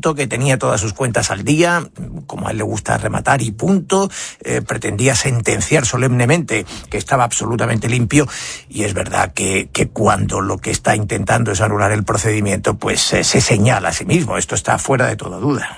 procedimiento, que tenía todas sus cuentas al día, como a él le gusta rematar y punto, pretendía sentenciar solemnemente que estaba absolutamente limpio, y es verdad que cuando lo que está intentando es anular el procedimiento, pues se señala a sí mismo. Esto está fuera de toda duda.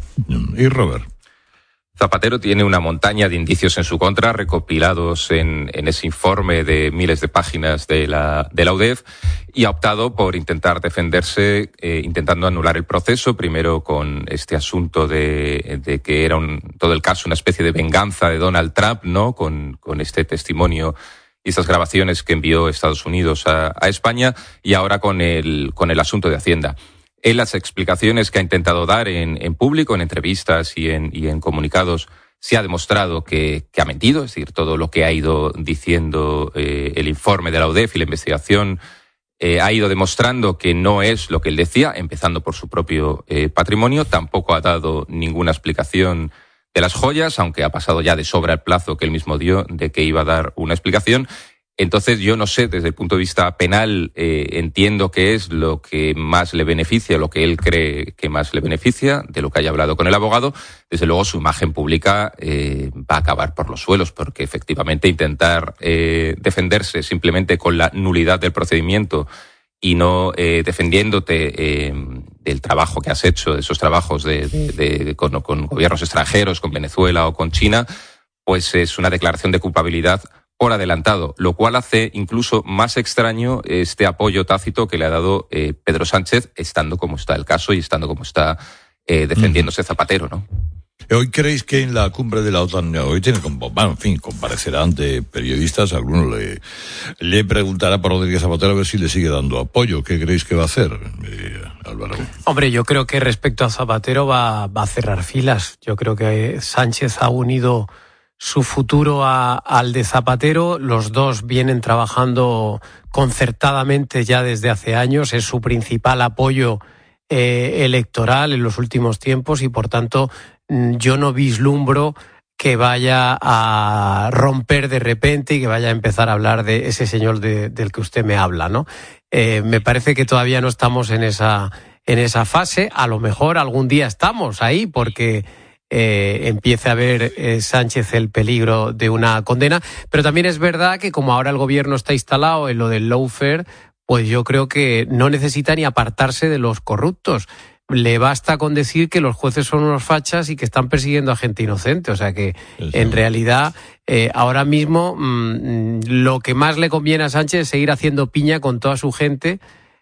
Y Robert. Zapatero tiene una montaña de indicios en su contra, recopilados en ese informe de miles de páginas de la UDEF, y ha optado por intentar defenderse, intentando anular el proceso, primero con este asunto de que era todo el caso una especie de venganza de Donald Trump, ¿no? Con este testimonio y estas grabaciones que envió Estados Unidos a España, y ahora con el asunto de Hacienda. En las explicaciones que ha intentado dar en público, en entrevistas y en comunicados, se ha demostrado que ha mentido, es decir, todo lo que ha ido diciendo el informe de la UDEF y la investigación ha ido demostrando que no es lo que él decía, empezando por su propio patrimonio. Tampoco ha dado ninguna explicación de las joyas, aunque ha pasado ya de sobra el plazo que él mismo dio de que iba a dar una explicación. Entonces, yo no sé, desde el punto de vista penal, entiendo que es lo que más le beneficia, lo que él cree que más le beneficia, de lo que haya hablado con el abogado. Desde luego, su imagen pública va a acabar por los suelos, porque efectivamente intentar defenderse simplemente con la nulidad del procedimiento y no defendiéndote del trabajo que has hecho, de esos trabajos con gobiernos extranjeros, con Venezuela o con China, pues es una declaración de culpabilidad por adelantado, lo cual hace incluso más extraño este apoyo tácito que le ha dado Pedro Sánchez, estando como está el caso y estando como está defendiéndose Zapatero, ¿no? ¿Hoy creéis que en la cumbre de la OTAN, hoy tiene, comparecerá ante periodistas, alguno le preguntará por Rodríguez Zapatero a ver si le sigue dando apoyo? ¿Qué creéis que va a hacer, Álvaro? Hombre, yo creo que respecto a Zapatero va a cerrar filas. Yo creo que Sánchez ha unido su futuro al de Zapatero. Los dos vienen trabajando concertadamente ya desde hace años. Es su principal apoyo electoral en los últimos tiempos, y por tanto yo no vislumbro que vaya a romper de repente y que vaya a empezar a hablar de ese señor del que usted me habla, ¿no? Me parece que todavía no estamos en esa fase. A lo mejor algún día estamos ahí, porque empiece a ver Sánchez el peligro de una condena. Pero también es verdad que como ahora el gobierno está instalado en lo del lawfare, pues yo creo que no necesita ni apartarse de los corruptos. Le basta con decir que los jueces son unos fachas y que están persiguiendo a gente inocente. O sea que en realidad ahora mismo lo que más le conviene a Sánchez es seguir haciendo piña con toda su gente,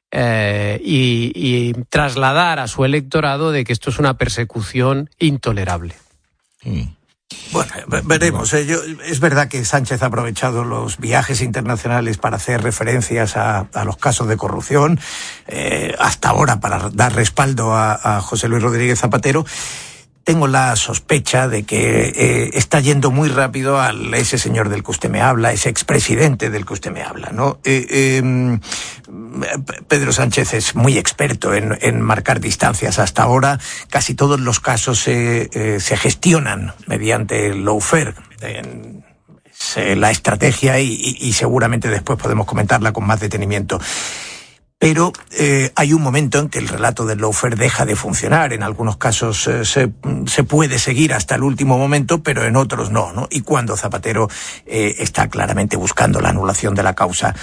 y trasladar a su electorado de que esto es una persecución intolerable. Bueno, veremos. Es verdad que Sánchez ha aprovechado los viajes internacionales para hacer referencias a los casos de corrupción, hasta ahora para dar respaldo a José Luis Rodríguez Zapatero. Tengo la sospecha de que está yendo muy rápido a ese señor del que usted me habla, ese expresidente del que usted me habla, ¿no? Pedro Sánchez es muy experto en marcar distancias. Hasta ahora casi todos los casos se gestionan mediante el lawfare. La estrategia y seguramente después podemos comentarla con más detenimiento. Pero hay un momento en que el relato del lawfare deja de funcionar. En algunos casos se puede seguir hasta el último momento, pero en otros no. Y cuando Zapatero está claramente buscando la anulación de la causa,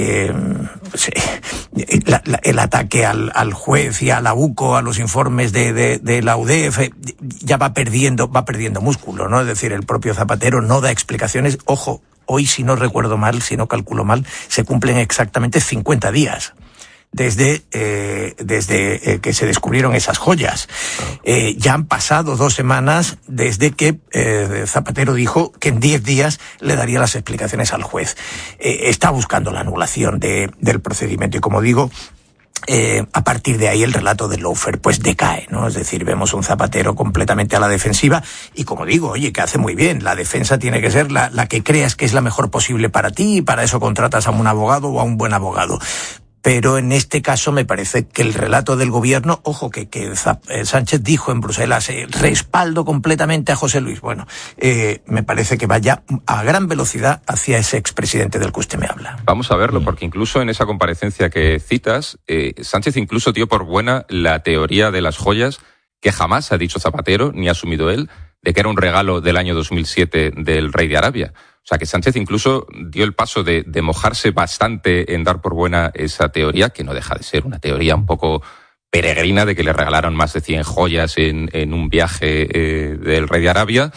el ataque al juez y a la UCO, a los informes de la UDEF, ya va perdiendo músculo, ¿no? Es decir, el propio Zapatero no da explicaciones. Ojo, hoy, si no recuerdo mal, si no calculo mal, se cumplen exactamente 50 días. Desde que se descubrieron esas joyas. Ya han pasado 2 semanas desde que Zapatero dijo que en 10 días le daría las explicaciones al juez. Está buscando la anulación del procedimiento y, como digo, a partir de ahí el relato del lawfare pues decae, ¿no? Es decir, vemos un Zapatero completamente a la defensiva y, como digo, oye, que hace muy bien. La defensa tiene que ser la que creas que es la mejor posible para ti, y para eso contratas a un abogado o a un buen abogado. Pero en este caso me parece que el relato del gobierno, ojo, que Sánchez dijo en Bruselas, respaldo completamente a José Luis. Bueno, me parece que vaya a gran velocidad hacia ese expresidente del que usted me habla. Vamos a verlo, porque incluso en esa comparecencia que citas, Sánchez incluso dio por buena la teoría de las joyas que jamás ha dicho Zapatero, ni ha asumido él, de que era un regalo del año 2007 del rey de Arabia. O sea, que Sánchez incluso dio el paso de mojarse bastante en dar por buena esa teoría, que no deja de ser una teoría un poco peregrina de que le regalaron más de 100 joyas en un viaje del rey de Arabia.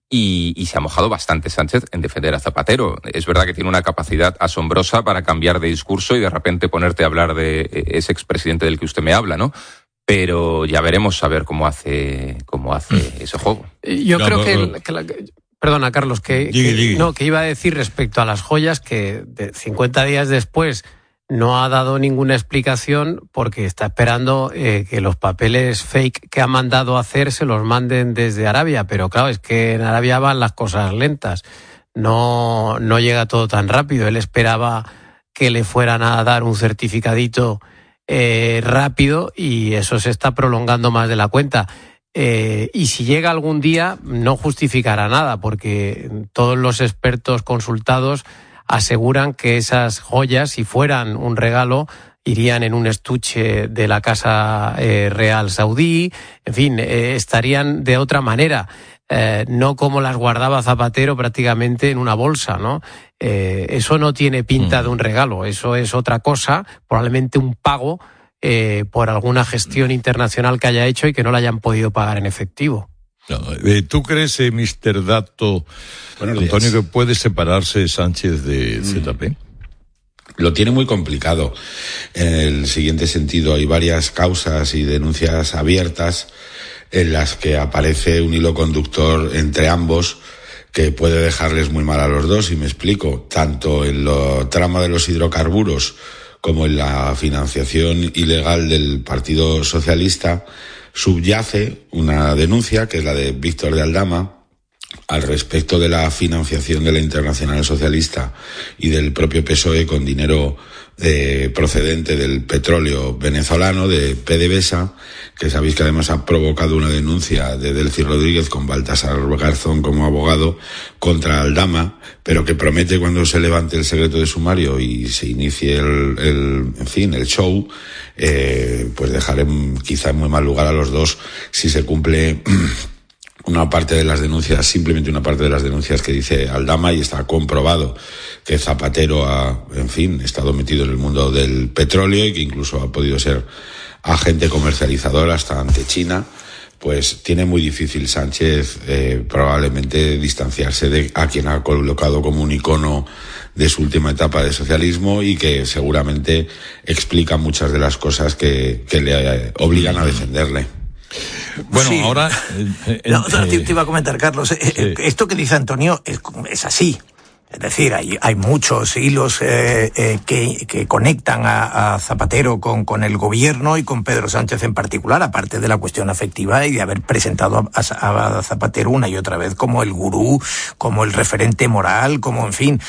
Y se ha mojado bastante Sánchez en defender a Zapatero. Es verdad que tiene una capacidad asombrosa para cambiar de discurso y de repente ponerte a hablar de ese expresidente del que usted me habla, ¿no? Pero ya veremos a ver cómo hace ese juego. Yo creo que perdona, Carlos, que iba a decir respecto a las joyas que 50 días después no ha dado ninguna explicación porque está esperando que los papeles fake que ha mandado a hacer se los manden desde Arabia. Pero claro, es que en Arabia van las cosas lentas. No llega todo tan rápido. Él esperaba que le fueran a dar un certificadito rápido y eso se está prolongando más de la cuenta. Y si llega algún día no justificará nada porque todos los expertos consultados aseguran que esas joyas, si fueran un regalo, irían en un estuche de la Casa Real Saudí, en fin, estarían de otra manera, no como las guardaba Zapatero prácticamente en una bolsa, ¿no? Eso no tiene pinta de un regalo, eso es otra cosa, probablemente un pago por alguna gestión internacional que haya hecho y que no la hayan podido pagar en efectivo. No, ¿tú crees, Mr. Dato, Antonio, que puede separarse Sánchez de ZP? Lo tiene muy complicado. En el siguiente sentido, hay varias causas y denuncias abiertas en las que aparece un hilo conductor entre ambos que puede dejarles muy mal a los dos, y me explico. Tanto en la trama de los hidrocarburos como en la financiación ilegal del Partido Socialista subyace una denuncia, que es la de Víctor de Aldama, al respecto de la financiación de la Internacional Socialista y del propio PSOE con dinero procedente del petróleo venezolano, de PDVSA, que sabéis que además ha provocado una denuncia de Delcy Rodríguez con Baltasar Garzón como abogado contra Aldama, pero que promete, cuando se levante el secreto de sumario y se inicie el show, pues dejar quizá en muy mal lugar a los dos si se cumple una parte de las denuncias, simplemente una parte de las denuncias que dice Aldama, y está comprobado que Zapatero ha estado metido en el mundo del petróleo y que incluso ha podido ser agente comercializador hasta ante China. Pues tiene muy difícil Sánchez probablemente distanciarse de a quien ha colocado como un icono de su última etapa de socialismo y que seguramente explica muchas de las cosas que le obligan a defenderle. Bueno, sí. Ahora... te iba a comentar, Carlos, esto que dice Antonio es así. Es decir, hay muchos hilos que conectan a Zapatero con el gobierno y con Pedro Sánchez en particular, aparte de la cuestión afectiva y de haber presentado a Zapatero una y otra vez como el gurú, como el referente moral, como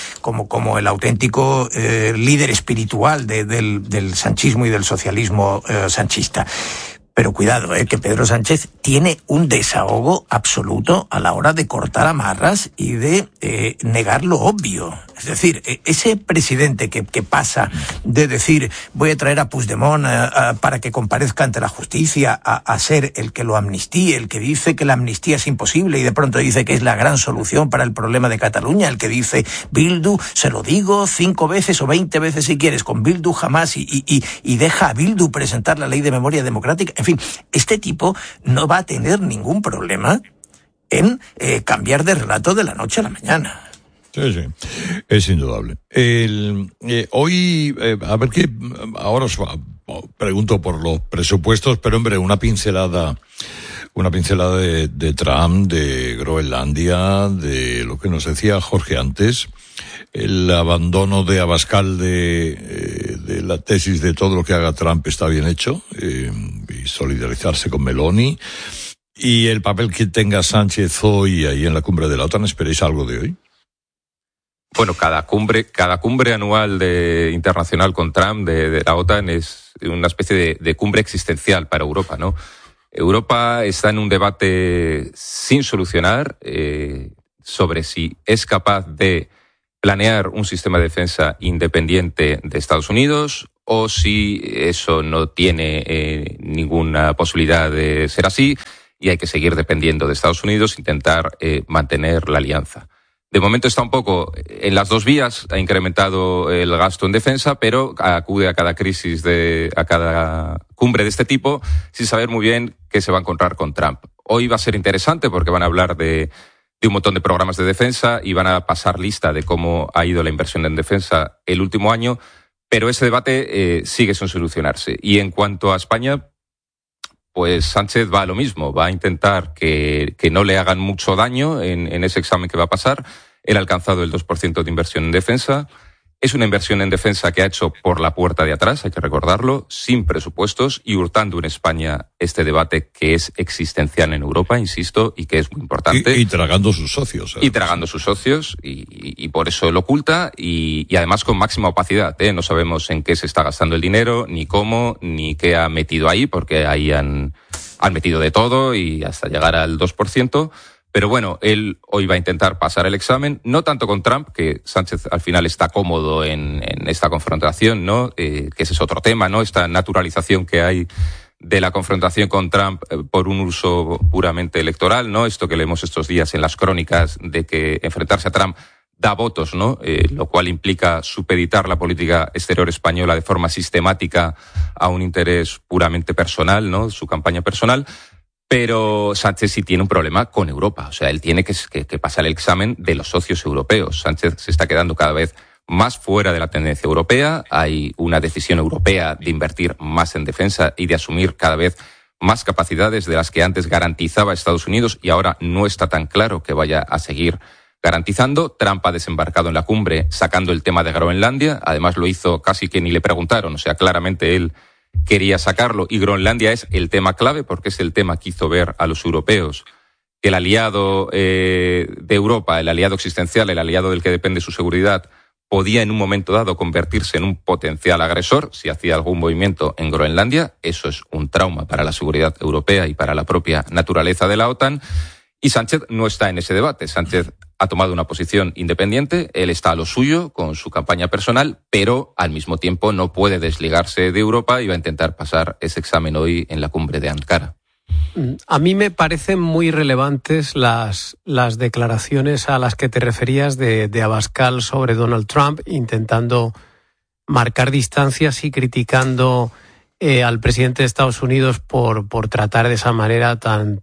el auténtico líder espiritual del sanchismo y del socialismo sanchista. Pero cuidado, que Pedro Sánchez tiene un desahogo absoluto a la hora de cortar amarras y de negar lo obvio. Es decir, ese presidente que pasa de decir voy a traer a Puigdemont para que comparezca ante la justicia a ser el que lo amnistíe, el que dice que la amnistía es imposible y de pronto dice que es la gran solución para el problema de Cataluña, el que dice Bildu, se lo digo 5 veces o 20 veces si quieres, con Bildu jamás, y deja a Bildu presentar la ley de memoria democrática. En fin, este tipo no va a tener ningún problema en cambiar de relato de la noche a la mañana. Sí, es indudable. Hoy, a ver qué, ahora os pregunto por los presupuestos, pero hombre, una pincelada de Trump, de Groenlandia, de lo que nos decía Jorge antes, el abandono de Abascal de la tesis de todo lo que haga Trump está bien hecho, y solidarizarse con Meloni, y el papel que tenga Sánchez hoy ahí en la cumbre de la OTAN. ¿Esperáis algo de hoy? Bueno, cada cumbre anual internacional con Trump de la OTAN es una especie de cumbre existencial para Europa, ¿no? Europa está en un debate sin solucionar sobre si es capaz de planear un sistema de defensa independiente de Estados Unidos o si eso no tiene ninguna posibilidad de ser así y hay que seguir dependiendo de Estados Unidos, intentar mantener la alianza. De momento está un poco en las dos vías, ha incrementado el gasto en defensa, pero acude a cada crisis, a cada cumbre de este tipo, sin saber muy bien qué se va a encontrar con Trump. Hoy va a ser interesante porque van a hablar de un montón de programas de defensa y van a pasar lista de cómo ha ido la inversión en defensa el último año, pero ese debate sigue sin solucionarse. Y en cuanto a España, pues Sánchez va a lo mismo, va a intentar que no le hagan mucho daño en ese examen que va a pasar. Él ha alcanzado el 2% de inversión en defensa. Es una inversión en defensa que ha hecho por la puerta de atrás, hay que recordarlo, sin presupuestos y hurtando en España este debate que es existencial en Europa, insisto, y que es muy importante. Y tragando sus socios. ¿Sabes? Y tragando sus socios, y por eso lo oculta, y además con máxima opacidad. No sabemos en qué se está gastando el dinero, ni cómo, ni qué ha metido ahí, porque ahí han metido de todo y hasta llegar al 2%. Pero bueno, él hoy va a intentar pasar el examen, no tanto con Trump, que Sánchez al final está cómodo en esta confrontación, ¿no? Que ese es otro tema, ¿no? Esta naturalización que hay de la confrontación con Trump por un uso puramente electoral, ¿no? Esto que leemos estos días en las crónicas de que enfrentarse a Trump da votos, ¿no? Lo cual implica supeditar la política exterior española de forma sistemática a un interés puramente personal, ¿no? Su campaña personal. Pero Sánchez sí tiene un problema con Europa. O sea, él tiene que pasar el examen de los socios europeos. Sánchez se está quedando cada vez más fuera de la tendencia europea. Hay una decisión europea de invertir más en defensa y de asumir cada vez más capacidades de las que antes garantizaba Estados Unidos y ahora no está tan claro que vaya a seguir garantizando. Trump ha desembarcado en la cumbre sacando el tema de Groenlandia. Además lo hizo casi que ni le preguntaron. O sea, claramente él quería sacarlo y Groenlandia es el tema clave porque es el tema que hizo ver a los europeos que el aliado de Europa, el aliado existencial, el aliado del que depende su seguridad, podía en un momento dado convertirse en un potencial agresor si hacía algún movimiento en Groenlandia. Eso es un trauma para la seguridad europea y para la propia naturaleza de la OTAN. Y Sánchez no está en ese debate. Sánchez ha tomado una posición independiente, él está a lo suyo con su campaña personal, pero al mismo tiempo no puede desligarse de Europa y va a intentar pasar ese examen hoy en la cumbre de Ankara. A mí me parecen muy relevantes las declaraciones a las que te referías de Abascal sobre Donald Trump, intentando marcar distancias y criticando al presidente de Estados Unidos por tratar de esa manera tan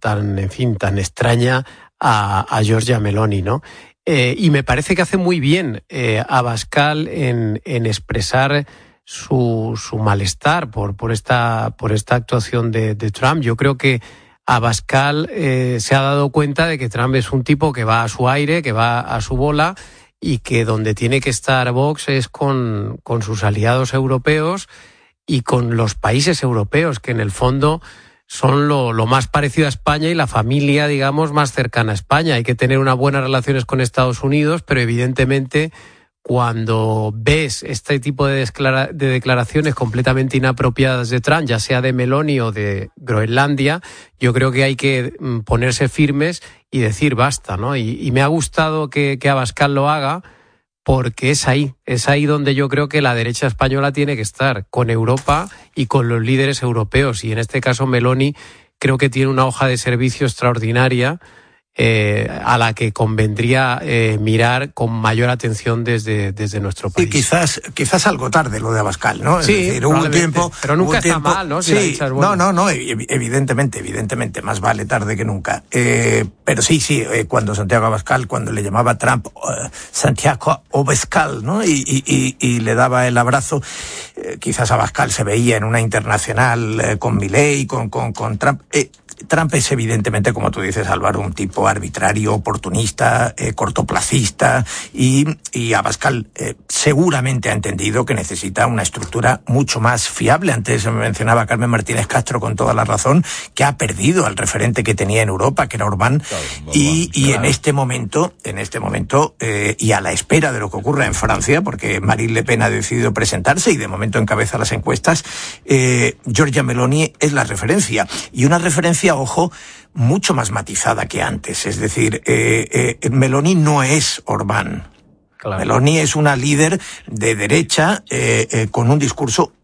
extraña a Giorgia Meloni, ¿no? Y me parece que hace muy bien Abascal en expresar su malestar por esta actuación de Trump. Yo creo que Abascal se ha dado cuenta de que Trump es un tipo que va a su aire, que va a su bola y que donde tiene que estar Vox es con sus aliados europeos y con los países europeos, que en el fondo son lo más parecido a España y la familia, digamos, más cercana a España. Hay que tener unas buenas relaciones con Estados Unidos, pero evidentemente cuando ves este tipo de declaraciones completamente inapropiadas de Trump, ya sea de Meloni o de Groenlandia, yo creo que hay que ponerse firmes y decir basta, ¿no? Y me ha gustado que Abascal lo haga, porque es ahí donde yo creo que la derecha española tiene que estar, con Europa y con los líderes europeos. Y en este caso Meloni creo que tiene una hoja de servicio extraordinaria a la que convendría mirar con mayor atención desde nuestro país. Y quizás algo tarde lo de Abascal, ¿no? Sí, es decir, hubo un tiempo, pero nunca está mal, ¿no? Si sí, no, evidentemente, más vale tarde que nunca. Pero sí, cuando Santiago Abascal, cuando le llamaba Trump Santiago Abascal, ¿no? Y le daba el abrazo, quizás Abascal se veía en una internacional con Milei, con Trump. Trump es evidentemente, como tú dices, Álvaro, un tipo arbitrario, oportunista, cortoplacista y Abascal seguramente ha entendido que necesita una estructura mucho más fiable. Antes me mencionaba Carmen Martínez Castro con toda la razón, que ha perdido al referente que tenía en Europa, que era Orbán, claro, y en este momento, y a la espera de lo que ocurra en Francia, porque Marine Le Pen ha decidido presentarse y de momento encabeza las encuestas, Giorgia Meloni es la referencia, y una referencia, ojo, mucho más matizada que antes. Es decir, Meloni no es Orbán. Claro. Meloni es una líder de derecha con un discurso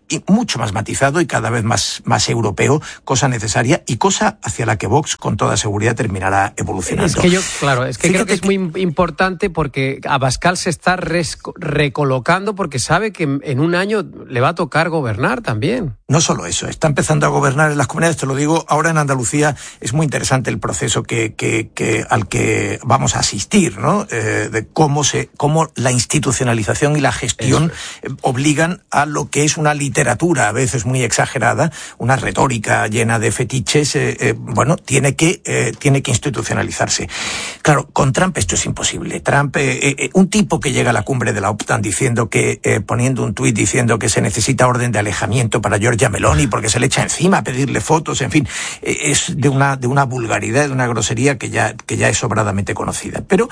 y mucho más matizado y cada vez más europeo, cosa necesaria y cosa hacia la que Vox con toda seguridad terminará evolucionando. Es que creo que es muy importante porque Abascal se está recolocando porque sabe que en un año le va a tocar gobernar también. No solo eso, está empezando a gobernar en las comunidades, te lo digo, ahora en Andalucía es muy interesante el proceso al que vamos a asistir, ¿no? De cómo la institucionalización y la gestión obligan a lo que es una literatura a veces muy exagerada, una retórica llena de fetiches, tiene que institucionalizarse. Claro, con Trump esto es imposible. Trump, un tipo que llega a la cumbre de la OTAN diciendo poniendo un tuit diciendo que se necesita orden de alejamiento para Giorgia Meloni porque se le echa encima a pedirle fotos, en fin, es de una vulgaridad, de una grosería que ya es sobradamente conocida. Pero,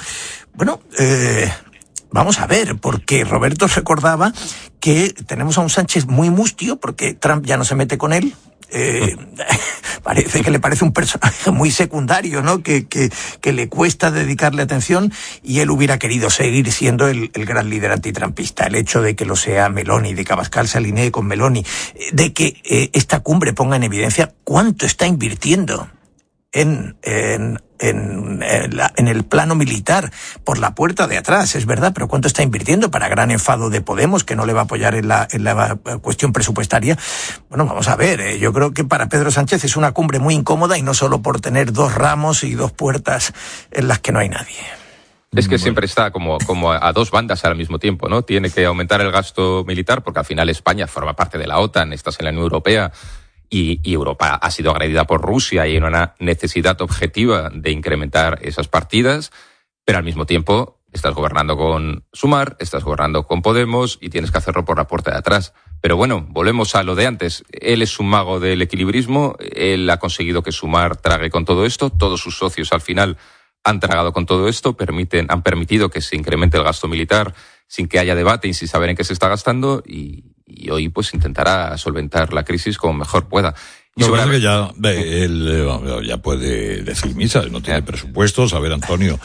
vamos a ver, porque Roberto recordaba que tenemos a un Sánchez muy mustio, porque Trump ya no se mete con él. Parece que le parece un personaje muy secundario, ¿no? Que le cuesta dedicarle atención y él hubiera querido seguir siendo el gran líder antitrampista. El hecho de que lo sea Meloni, de que Abascal se alinee con Meloni, de que esta cumbre ponga en evidencia cuánto está invirtiendo en el plano militar por la puerta de atrás, es verdad, pero cuánto está invirtiendo, para gran enfado de Podemos, que no le va a apoyar en la cuestión presupuestaria. Bueno, vamos a ver, yo creo que para Pedro Sánchez es una cumbre muy incómoda y no solo por tener 2 ramos y 2 puertas en las que no hay nadie. Es que siempre está como a 2 bandas al mismo tiempo, ¿no? Tiene que aumentar el gasto militar porque al final España forma parte de la OTAN, estás en la Unión Europea. Y Europa ha sido agredida por Rusia y hay una necesidad objetiva de incrementar esas partidas, pero al mismo tiempo estás gobernando con Sumar, estás gobernando con Podemos y tienes que hacerlo por la puerta de atrás. Pero bueno, volvemos a lo de antes. Él es un mago del equilibrismo, él ha conseguido que Sumar trague con todo esto, todos sus socios al final han tragado con todo esto, han permitido que se incremente el gasto militar sin que haya debate y sin saber en qué se está gastando y hoy pues intentará solventar la crisis como mejor pueda. Y lo que pasa es que ya puede decir misa, no tiene presupuestos. A ver, Antonio,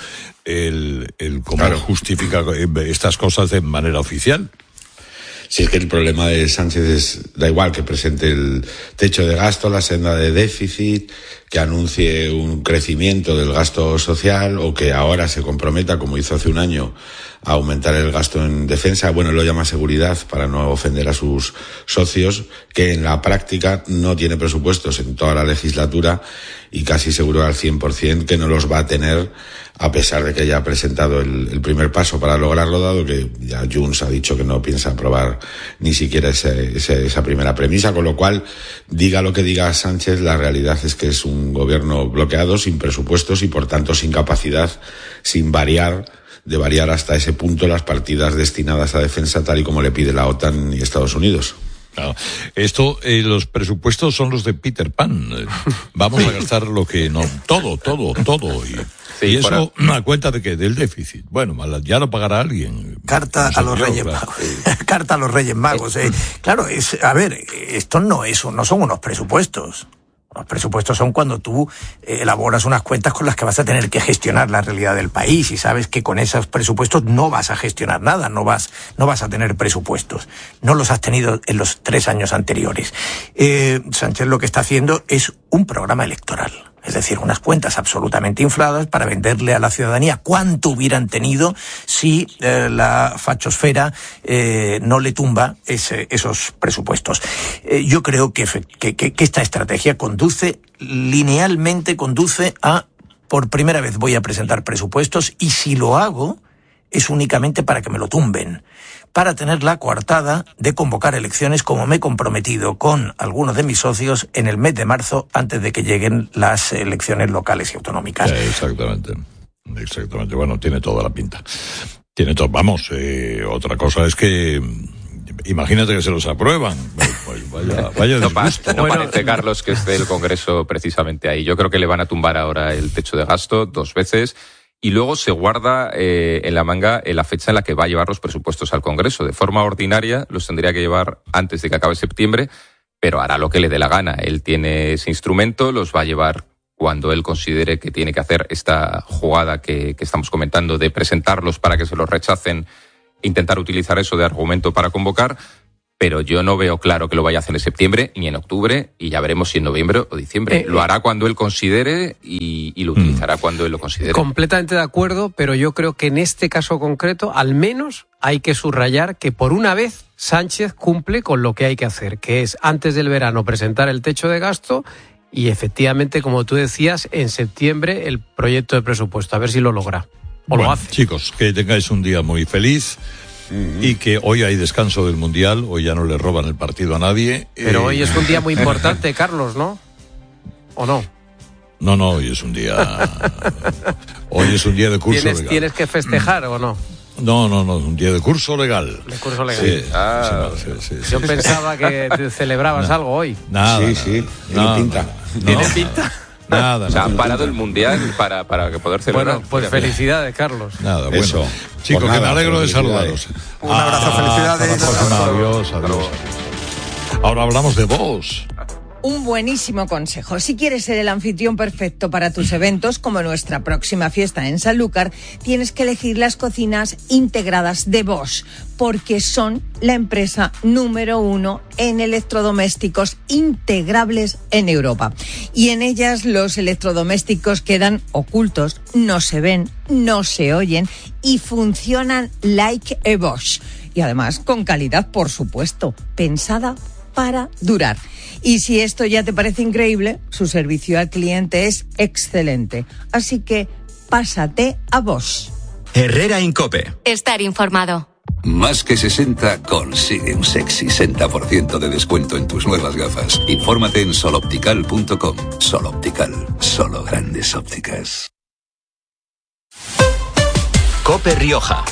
cómo justifica estas cosas de manera oficial. Si es que el problema de Sánchez da igual que presente el techo de gasto, la senda de déficit, que anuncie un crecimiento del gasto social o que ahora se comprometa, como hizo hace un año, a aumentar el gasto en defensa. Bueno, lo llama seguridad para no ofender a sus socios, que en la práctica no tiene presupuestos en toda la legislatura y casi seguro al 100% que no los va a tener, a pesar de que ya ha presentado el primer paso para lograrlo, dado que ya Junts ha dicho que no piensa aprobar ni siquiera esa primera premisa, con lo cual, diga lo que diga Sánchez, la realidad es que es un gobierno bloqueado, sin presupuestos y por tanto sin capacidad, de variar hasta ese punto las partidas destinadas a defensa tal y como le pide la OTAN y Estados Unidos. Claro. Los presupuestos son los de Peter Pan. Vamos a gastar lo que no, todo. Y eso a cuenta de que del déficit. Bueno, ya lo pagará alguien. Carta a los Reyes Magos. Carta a los Reyes Magos. Claro, esto no son unos presupuestos. Los presupuestos son cuando tú elaboras unas cuentas con las que vas a tener que gestionar la realidad del país y sabes que con esos presupuestos no vas a gestionar nada, no vas a tener presupuestos. No los has tenido en los 3 años anteriores. Sánchez lo que está haciendo es un programa electoral. Es decir, unas cuentas absolutamente infladas para venderle a la ciudadanía cuánto hubieran tenido si la fachosfera no le tumba esos presupuestos. Yo creo que esta estrategia linealmente conduce a, por primera vez voy a presentar presupuestos y si lo hago es únicamente para que me lo tumben, para tener la coartada de convocar elecciones como me he comprometido con algunos de mis socios en el mes de marzo antes de que lleguen las elecciones locales y autonómicas. Exactamente. Bueno, tiene toda la pinta. Otra cosa es que imagínate que se los aprueban. Vaya no parece, Carlos, que esté el Congreso precisamente ahí. Yo creo que le van a tumbar ahora el techo de gasto 2 veces. Y luego se guarda en la manga la fecha en la que va a llevar los presupuestos al Congreso. De forma ordinaria los tendría que llevar antes de que acabe septiembre, pero hará lo que le dé la gana. Él tiene ese instrumento, los va a llevar cuando él considere que tiene que hacer esta jugada que estamos comentando de presentarlos para que se los rechacen, intentar utilizar eso de argumento para convocar. pero yo no veo claro que lo vaya a hacer en septiembre ni en octubre, y ya veremos si en noviembre o diciembre. Lo hará cuando él considere y lo utilizará cuando él lo considere. Completamente de acuerdo, pero yo creo que en este caso concreto, al menos hay que subrayar que por una vez Sánchez cumple con lo que hay que hacer, que es antes del verano presentar el techo de gasto y efectivamente, como tú decías, en septiembre el proyecto de presupuesto, a ver si lo logra o lo hace. Chicos, que tengáis un día muy feliz. Y que hoy hay descanso del Mundial, hoy ya no le roban el partido a nadie. Pero hoy es un día muy importante, Carlos, ¿no? ¿O no? No, hoy es un día... hoy es un día de curso legal. ¿Tienes que festejar o no? No, un día de curso legal. De curso legal. Sí. Yo pensaba que te celebrabas algo hoy. Nada. Sí. Tiene pinta. ¿Tiene pinta? Nada. O sea, han parado el Mundial para poder celebrar. Bueno, pues felicidades, Carlos. Nada, bueno. Eso. Chicos, Pues que me nada, alegro de felicidades. saludaros. Un abrazo, felicidades. Adiós. Ahora hablamos de vos. Un buenísimo consejo. Si quieres ser el anfitrión perfecto para tus eventos, como nuestra próxima fiesta en Sanlúcar, tienes que elegir las cocinas integradas de Bosch, porque son la empresa número 1 en electrodomésticos integrables en Europa. Y en ellas los electrodomésticos quedan ocultos, no se ven, no se oyen y funcionan like a Bosch. Y además con calidad, por supuesto, pensada para durar. Y si esto ya te parece increíble, su servicio al cliente es excelente. Así que pásate a Bosch. Herrera Incope. Estar informado. Más que 60 consigue un sexy 60% de descuento en tus nuevas gafas. Infórmate en soloptical.com. Soloptical, solo grandes ópticas. Cope Rioja.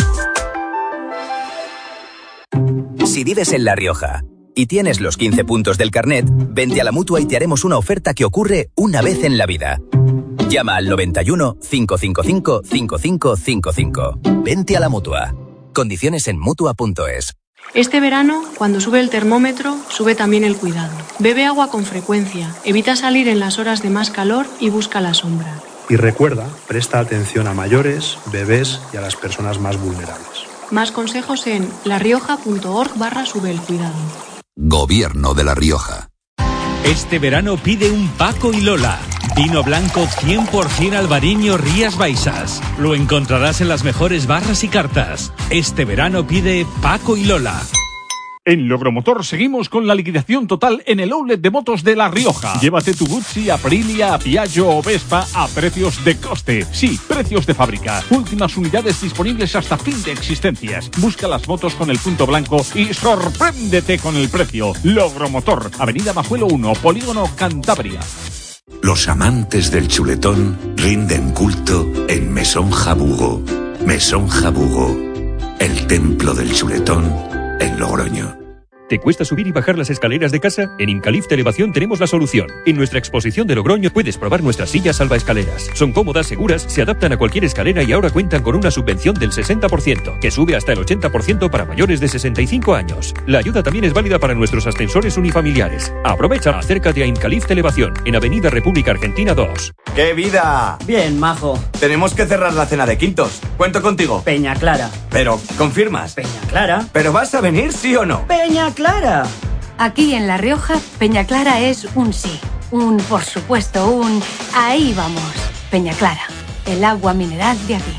Si vives en La Rioja y tienes los 15 puntos del carnet, vente a la Mutua y te haremos una oferta que ocurre una vez en la vida. Llama al 91 555 5555. Vente a la Mutua. Condiciones en Mutua.es. Este verano, cuando sube el termómetro, sube también el cuidado. Bebe agua con frecuencia, evita salir en las horas de más calor y busca la sombra. Y recuerda, presta atención a mayores, bebés y a las personas más vulnerables. Más consejos en larioja.org/subelcuidado. Gobierno de La Rioja. Este verano pide un Paco y Lola. Vino blanco 100% albariño Rías Baixas. Lo encontrarás en las mejores barras y cartas. Este verano pide Paco y Lola. En Logromotor seguimos con la liquidación total en el outlet de motos de La Rioja. Llévate tu Guzzi, Aprilia, Piaggio o Vespa a precios de coste. Sí, precios de fábrica. Últimas unidades disponibles hasta fin de existencias. Busca las motos con el punto blanco y sorpréndete con el precio. Logromotor, Avenida Majuelo 1, Polígono Cantabria. Los amantes del chuletón rinden culto en Mesón Jabugo. Mesón Jabugo, el templo del chuletón en Logroño. ¿Te cuesta subir y bajar las escaleras de casa? En Incalift Elevación tenemos la solución. En nuestra exposición de Logroño puedes probar nuestras sillas salvaescaleras. Son cómodas, seguras, se adaptan a cualquier escalera y ahora cuentan con una subvención del 60%, que sube hasta el 80% para mayores de 65 años. La ayuda también es válida para nuestros ascensores unifamiliares. Aprovecha, acércate a Incalift Elevación, en Avenida República Argentina 2. ¡Qué vida! Bien, majo. Tenemos que cerrar la cena de quintos. Cuento contigo. Peña Clara. Pero, ¿confirmas? Peña Clara. ¿Pero vas a venir, sí o no? Peña Clara. Aquí en La Rioja, Peña Clara es un sí, un por supuesto, un ahí vamos. Peña Clara, el agua mineral de aquí.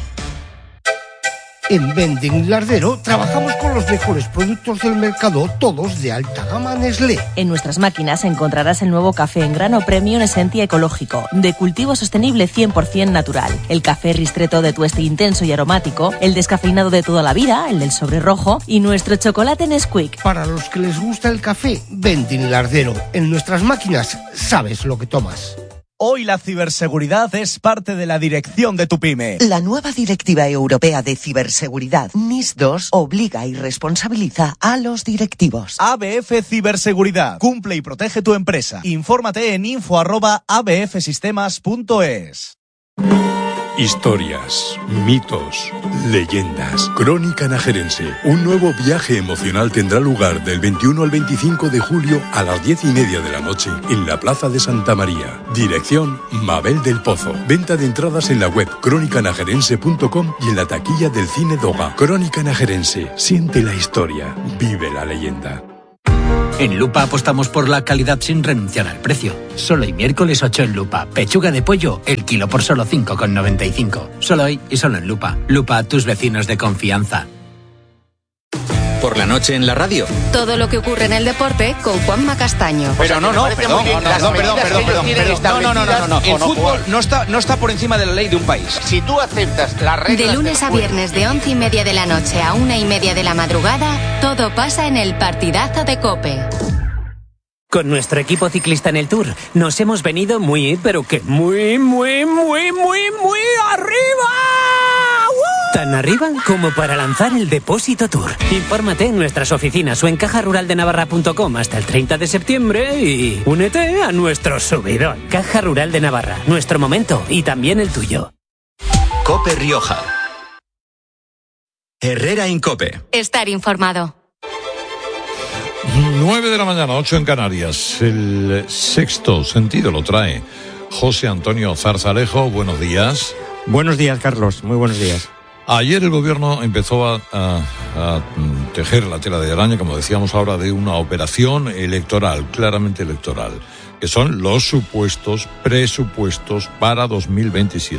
En Vending Lardero trabajamos con los mejores productos del mercado, todos de alta gama Nestlé. En nuestras máquinas encontrarás el nuevo café en grano Premium Esencia Ecológico, de cultivo sostenible 100% natural, el café ristretto de tueste intenso y aromático, el descafeinado de toda la vida, el del sobre rojo, y nuestro chocolate Nesquik. Para los que les gusta el café, Vending Lardero. En nuestras máquinas sabes lo que tomas. Hoy la ciberseguridad es parte de la dirección de tu pyme. La nueva Directiva Europea de Ciberseguridad, NIS2, obliga y responsabiliza a los directivos. ABF Ciberseguridad. Cumple y protege tu empresa. Infórmate en info@abfsistemas.es. Historias, mitos, leyendas. Crónica Najerense. Un nuevo viaje emocional tendrá lugar del 21 al 25 de julio a las 10:30 de la noche en la Plaza de Santa María. Dirección Mabel del Pozo. Venta de entradas en la web crónicanajerense.com y en la taquilla del Cine Doga. Crónica Najerense. Siente la historia. Vive la leyenda. En Lupa apostamos por la calidad sin renunciar al precio. Solo hoy miércoles 8 en Lupa. Pechuga de pollo, el kilo por solo 5,95. Solo hoy y solo en Lupa. Lupa, tus vecinos de confianza. Por la noche en la radio. Todo lo que ocurre en el deporte con Juanma Castaño. Pero perdón. El fútbol no está por encima de la ley de un país. Si tú aceptas las reglas... De lunes a viernes de 11:30 de la noche a 1:30 de la madrugada, todo pasa en el partidazo de COPE. Con nuestro equipo ciclista en el Tour nos hemos venido muy arriba. Tan arriba como para lanzar el Depósito Tour. Infórmate en nuestras oficinas o en cajaruraldenavarra.com hasta el 30 de septiembre y únete a nuestro subidón. Caja Rural de Navarra, nuestro momento y también el tuyo. COPE Rioja. Herrera Incope. Estar informado. 9 de la mañana, 8 en Canarias. El sexto sentido lo trae José Antonio Zarzalejo. Buenos días. Buenos días, Carlos. Muy buenos días. Ayer el gobierno empezó a tejer la tela de araña, como decíamos ahora, de una operación electoral, claramente electoral, que son los supuestos presupuestos para 2027.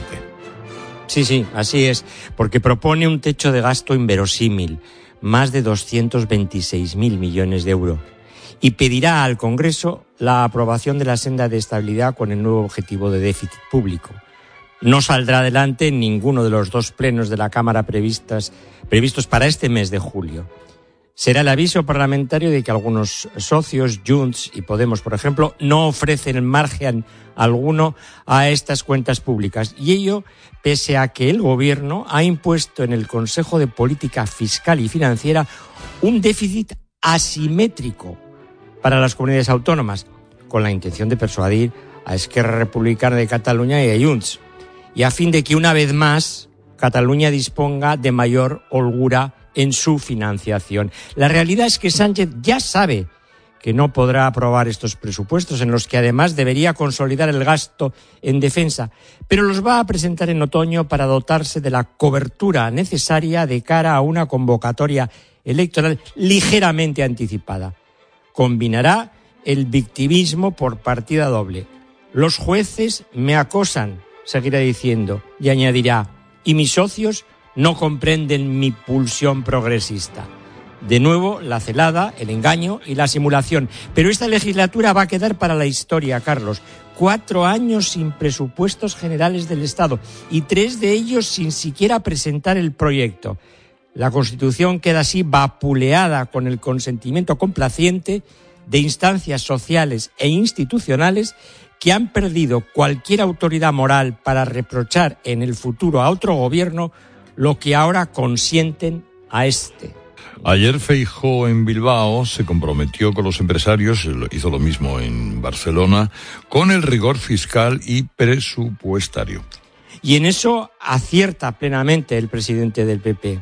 Sí, así es, porque propone un techo de gasto inverosímil, más de 226.000 millones de euros, y pedirá al Congreso la aprobación de la senda de estabilidad con el nuevo objetivo de déficit público. No saldrá adelante en ninguno de los dos plenos de la Cámara previstos para este mes de julio. Será el aviso parlamentario de que algunos socios, Junts y Podemos, por ejemplo, no ofrecen margen alguno a estas cuentas públicas. Y ello pese a que el Gobierno ha impuesto en el Consejo de Política Fiscal y Financiera un déficit asimétrico para las comunidades autónomas, con la intención de persuadir a Esquerra Republicana de Cataluña y a Junts, y a fin de que una vez más Cataluña disponga de mayor holgura en su financiación. La realidad es que Sánchez ya sabe que no podrá aprobar estos presupuestos, en los que además debería consolidar el gasto en defensa, pero los va a presentar en otoño para dotarse de la cobertura necesaria de cara a una convocatoria electoral ligeramente anticipada. Combinará el victimismo por partida doble. Los jueces me acosan, seguirá diciendo, y añadirá, y mis socios no comprenden mi pulsión progresista. De nuevo, la celada, el engaño y la simulación. Pero esta legislatura va a quedar para la historia, Carlos. 4 años sin presupuestos generales del Estado y 3 de ellos sin siquiera presentar el proyecto. La Constitución queda así vapuleada con el consentimiento complaciente de instancias sociales e institucionales que han perdido cualquier autoridad moral para reprochar en el futuro a otro gobierno lo que ahora consienten a este. Ayer Feijóo en Bilbao se comprometió con los empresarios, hizo lo mismo en Barcelona, con el rigor fiscal y presupuestario. Y en eso acierta plenamente el presidente del PP.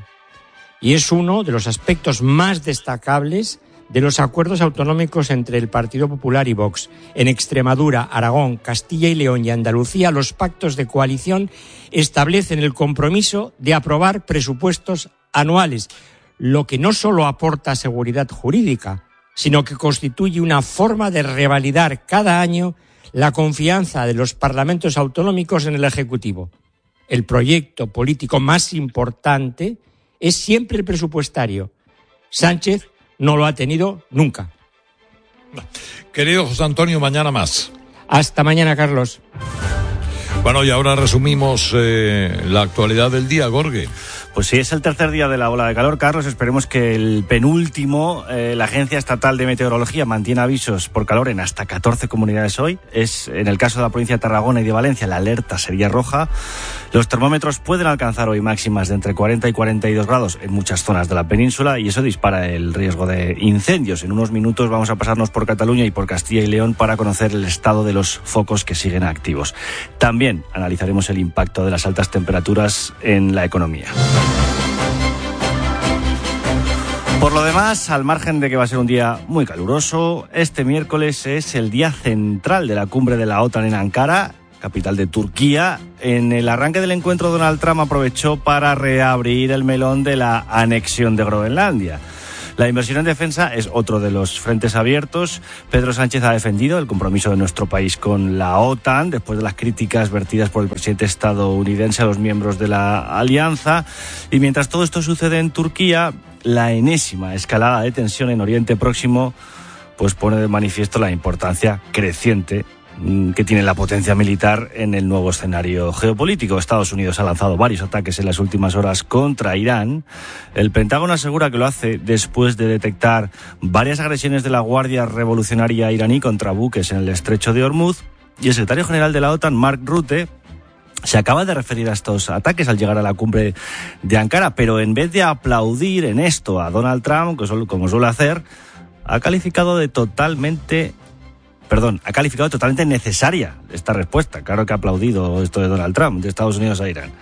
Y es uno de los aspectos más destacables de los acuerdos autonómicos entre el Partido Popular y Vox. En Extremadura, Aragón, Castilla y León y Andalucía, los pactos de coalición establecen el compromiso de aprobar presupuestos anuales, lo que no solo aporta seguridad jurídica, sino que constituye una forma de revalidar cada año la confianza de los parlamentos autonómicos en el Ejecutivo. El proyecto político más importante es siempre el presupuestario. Sánchez no lo ha tenido nunca. Querido José Antonio, mañana más. Hasta mañana, Carlos. Bueno, y ahora resumimos la actualidad del día, Gorge. Pues sí, es el tercer día de la ola de calor, Carlos. Esperemos que el penúltimo. La Agencia Estatal de Meteorología mantiene avisos por calor en hasta 14 comunidades hoy. En el caso de la provincia de Tarragona y de Valencia, la alerta sería roja. Los termómetros pueden alcanzar hoy máximas de entre 40 y 42 grados en muchas zonas de la península y eso dispara el riesgo de incendios. En unos minutos vamos a pasarnos por Cataluña y por Castilla y León para conocer el estado de los focos que siguen activos. También analizaremos el impacto de las altas temperaturas en la economía. Por lo demás, al margen de que va a ser un día muy caluroso, este miércoles es el día central de la cumbre de la OTAN en Ankara, capital de Turquía. En el arranque del encuentro, Donald Trump aprovechó para reabrir el melón de la anexión de Groenlandia. La inversión en defensa es otro de los frentes abiertos. Pedro Sánchez ha defendido el compromiso de nuestro país con la OTAN después de las críticas vertidas por el presidente estadounidense a los miembros de la alianza. Y mientras todo esto sucede en Turquía, la enésima escalada de tensión en Oriente Próximo pues pone de manifiesto la importancia creciente que tiene la potencia militar en el nuevo escenario geopolítico. Estados Unidos ha lanzado varios ataques en las últimas horas contra Irán. El Pentágono asegura que lo hace después de detectar varias agresiones de la Guardia Revolucionaria iraní contra buques en el estrecho de Hormuz. Y el secretario general de la OTAN, Mark Rutte, se acaba de referir a estos ataques al llegar a la cumbre de Ankara, pero en vez de aplaudir en esto a Donald Trump, como suele hacer, ha calificado totalmente necesaria esta respuesta. Claro que ha aplaudido esto de Donald Trump, de Estados Unidos a Irán.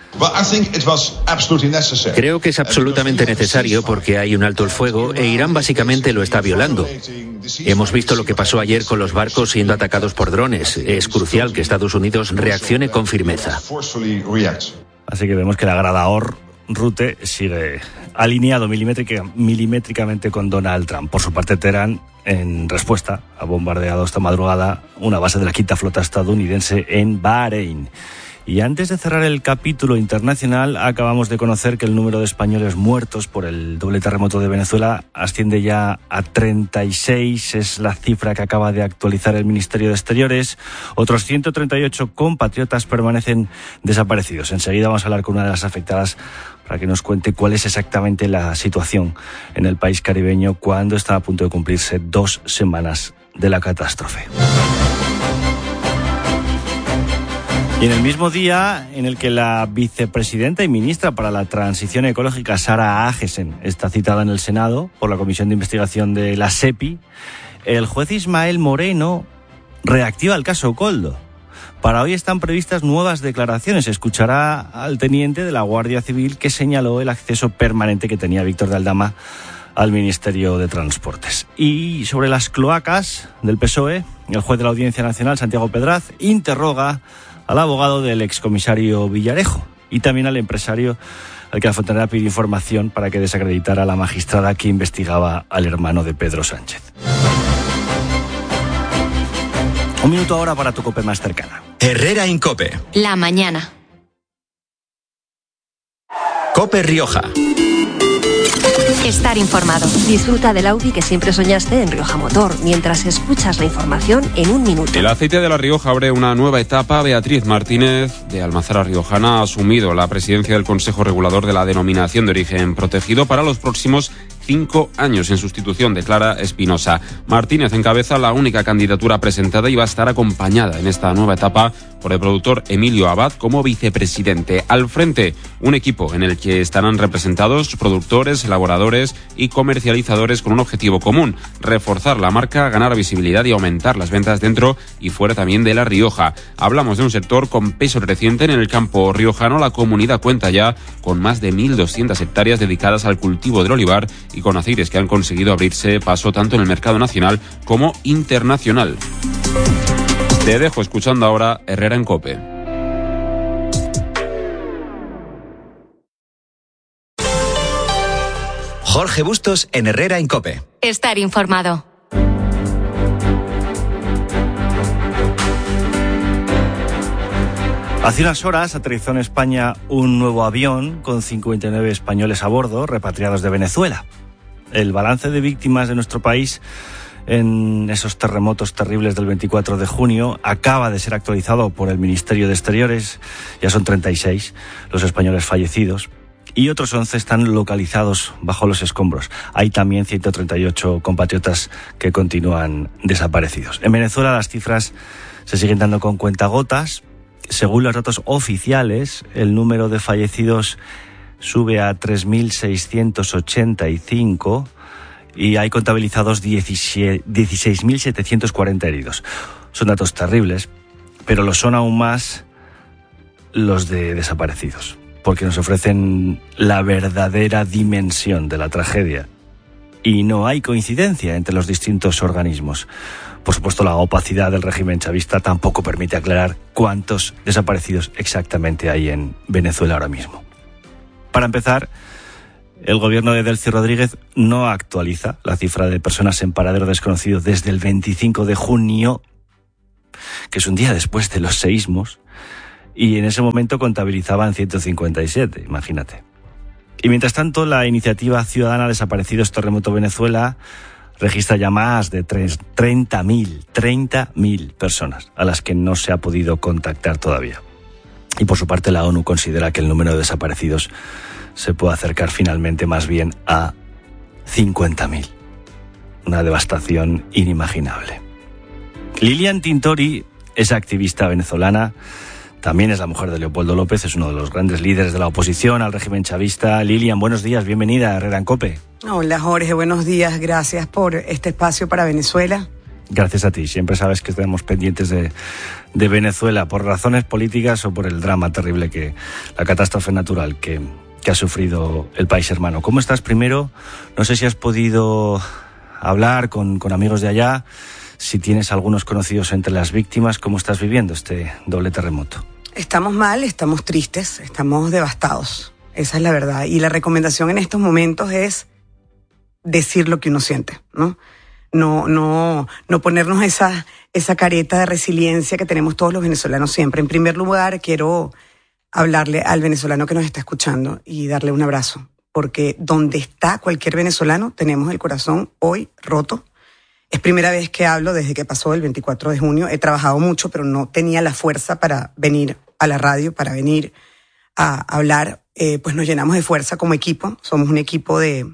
Creo que es absolutamente necesario porque hay un alto el fuego e Irán básicamente lo está violando. Hemos visto lo que pasó ayer con los barcos siendo atacados por drones. Es crucial que Estados Unidos reaccione con firmeza. Así que vemos que el agradador Rutte sigue alineado milimétricamente con Donald Trump. Por su parte, Teherán, en respuesta, ha bombardeado esta madrugada una base de la quinta flota estadounidense en Bahrein. Y antes de cerrar el capítulo internacional, acabamos de conocer que el número de españoles muertos por el doble terremoto de Venezuela asciende ya a 36. Es la cifra que acaba de actualizar el Ministerio de Exteriores. Otros 138 compatriotas permanecen desaparecidos. Enseguida vamos a hablar con una de las afectadas para que nos cuente cuál es exactamente la situación en el país caribeño cuando está a punto de cumplirse 2 semanas de la catástrofe. Y en el mismo día en el que la vicepresidenta y ministra para la Transición Ecológica, Sara Agesen, está citada en el Senado por la Comisión de Investigación de la SEPI, el juez Ismael Moreno reactiva el caso Koldo. Para hoy están previstas nuevas declaraciones. Escuchará al teniente de la Guardia Civil que señaló el acceso permanente que tenía Víctor de Aldama al Ministerio de Transportes. Y sobre las cloacas del PSOE, el juez de la Audiencia Nacional, Santiago Pedraz, interroga al abogado del excomisario Villarejo y también al empresario al que la Fontanera pidió información para que desacreditara a la magistrada que investigaba al hermano de Pedro Sánchez. Un minuto ahora para tu COPE más cercana. Herrera en COPE. La mañana. COPE Rioja. Estar informado. Disfruta del Audi que siempre soñaste en Rioja Motor, mientras escuchas la información en un minuto. El aceite de La Rioja abre una nueva etapa. Beatriz Martínez, de Almazara Riojana, ha asumido la presidencia del Consejo Regulador de la Denominación de Origen Protegido para los próximos 5 años, en sustitución de Clara Espinosa. Martínez encabeza la única candidatura presentada y va a estar acompañada en esta nueva etapa por el productor Emilio Abad como vicepresidente. Al frente, un equipo en el que estarán representados productores, elaboradores y comercializadores con un objetivo común: reforzar la marca, ganar visibilidad y aumentar las ventas dentro y fuera también de La Rioja. Hablamos de un sector con peso creciente en el campo riojano. La comunidad cuenta ya con más de 1.200 hectáreas dedicadas al cultivo del olivar y con aceites que han conseguido abrirse paso tanto en el mercado nacional como internacional. Te dejo escuchando ahora Herrera en COPE. Jorge Bustos en Herrera en COPE. Estar informado. Hace unas horas aterrizó en España un nuevo avión con 59 españoles a bordo, repatriados de Venezuela. El balance de víctimas de nuestro país en esos terremotos terribles del 24 de junio acaba de ser actualizado por el Ministerio de Exteriores. Ya son 36 los españoles fallecidos. y otros 11 están localizados bajo los escombros. Hay también 138 compatriotas que continúan desaparecidos. En Venezuela las cifras se siguen dando con cuentagotas. Según los datos oficiales, el número de fallecidos sube a 3.685 y hay contabilizados 16.740 heridos. Son datos terribles, pero lo son aún más los de desaparecidos, porque nos ofrecen la verdadera dimensión de la tragedia. Y no hay coincidencia entre los distintos organismos. Por supuesto, la opacidad del régimen chavista tampoco permite aclarar cuántos desaparecidos exactamente hay en Venezuela ahora mismo. Para empezar, el gobierno de Delcy Rodríguez no actualiza la cifra de personas en paradero desconocido desde el 25 de junio, que es un día después de los seísmos, y en ese momento contabilizaban 157, imagínate. Y mientras tanto, la iniciativa ciudadana Desaparecidos Terremoto Venezuela registra ya más de 30.000 personas a las que no se ha podido contactar todavía. Y por su parte, la ONU considera que el número de desaparecidos se puede acercar finalmente más bien a 50.000. Una devastación inimaginable. Lilian Tintori es activista venezolana, también es la mujer de Leopoldo López, es uno de los grandes líderes de la oposición al régimen chavista. Lilian, buenos días, bienvenida a Herrera en COPE. Hola Jorge, buenos días, gracias por este espacio para Venezuela. Gracias a ti, siempre sabes que estamos pendientes de Venezuela por razones políticas o por el drama terrible la catástrofe natural que ha sufrido el país hermano. ¿Cómo estás? Primero, no sé si has podido hablar con amigos de allá, si tienes algunos conocidos entre las víctimas, ¿cómo estás viviendo este doble terremoto? Estamos mal, estamos tristes, estamos devastados, esa es la verdad. Y la recomendación en estos momentos es decir lo que uno siente, ¿no? No ponernos esa careta de resiliencia que tenemos todos los venezolanos siempre. En primer lugar, quiero hablarle al venezolano que nos está escuchando y darle un abrazo, porque donde está cualquier venezolano tenemos el corazón hoy roto. Es primera vez que hablo desde que pasó el 24 de junio. He trabajado mucho, pero no tenía la fuerza para venir a la radio, para venir a hablar. Pues nos llenamos de fuerza como equipo. Somos un equipo de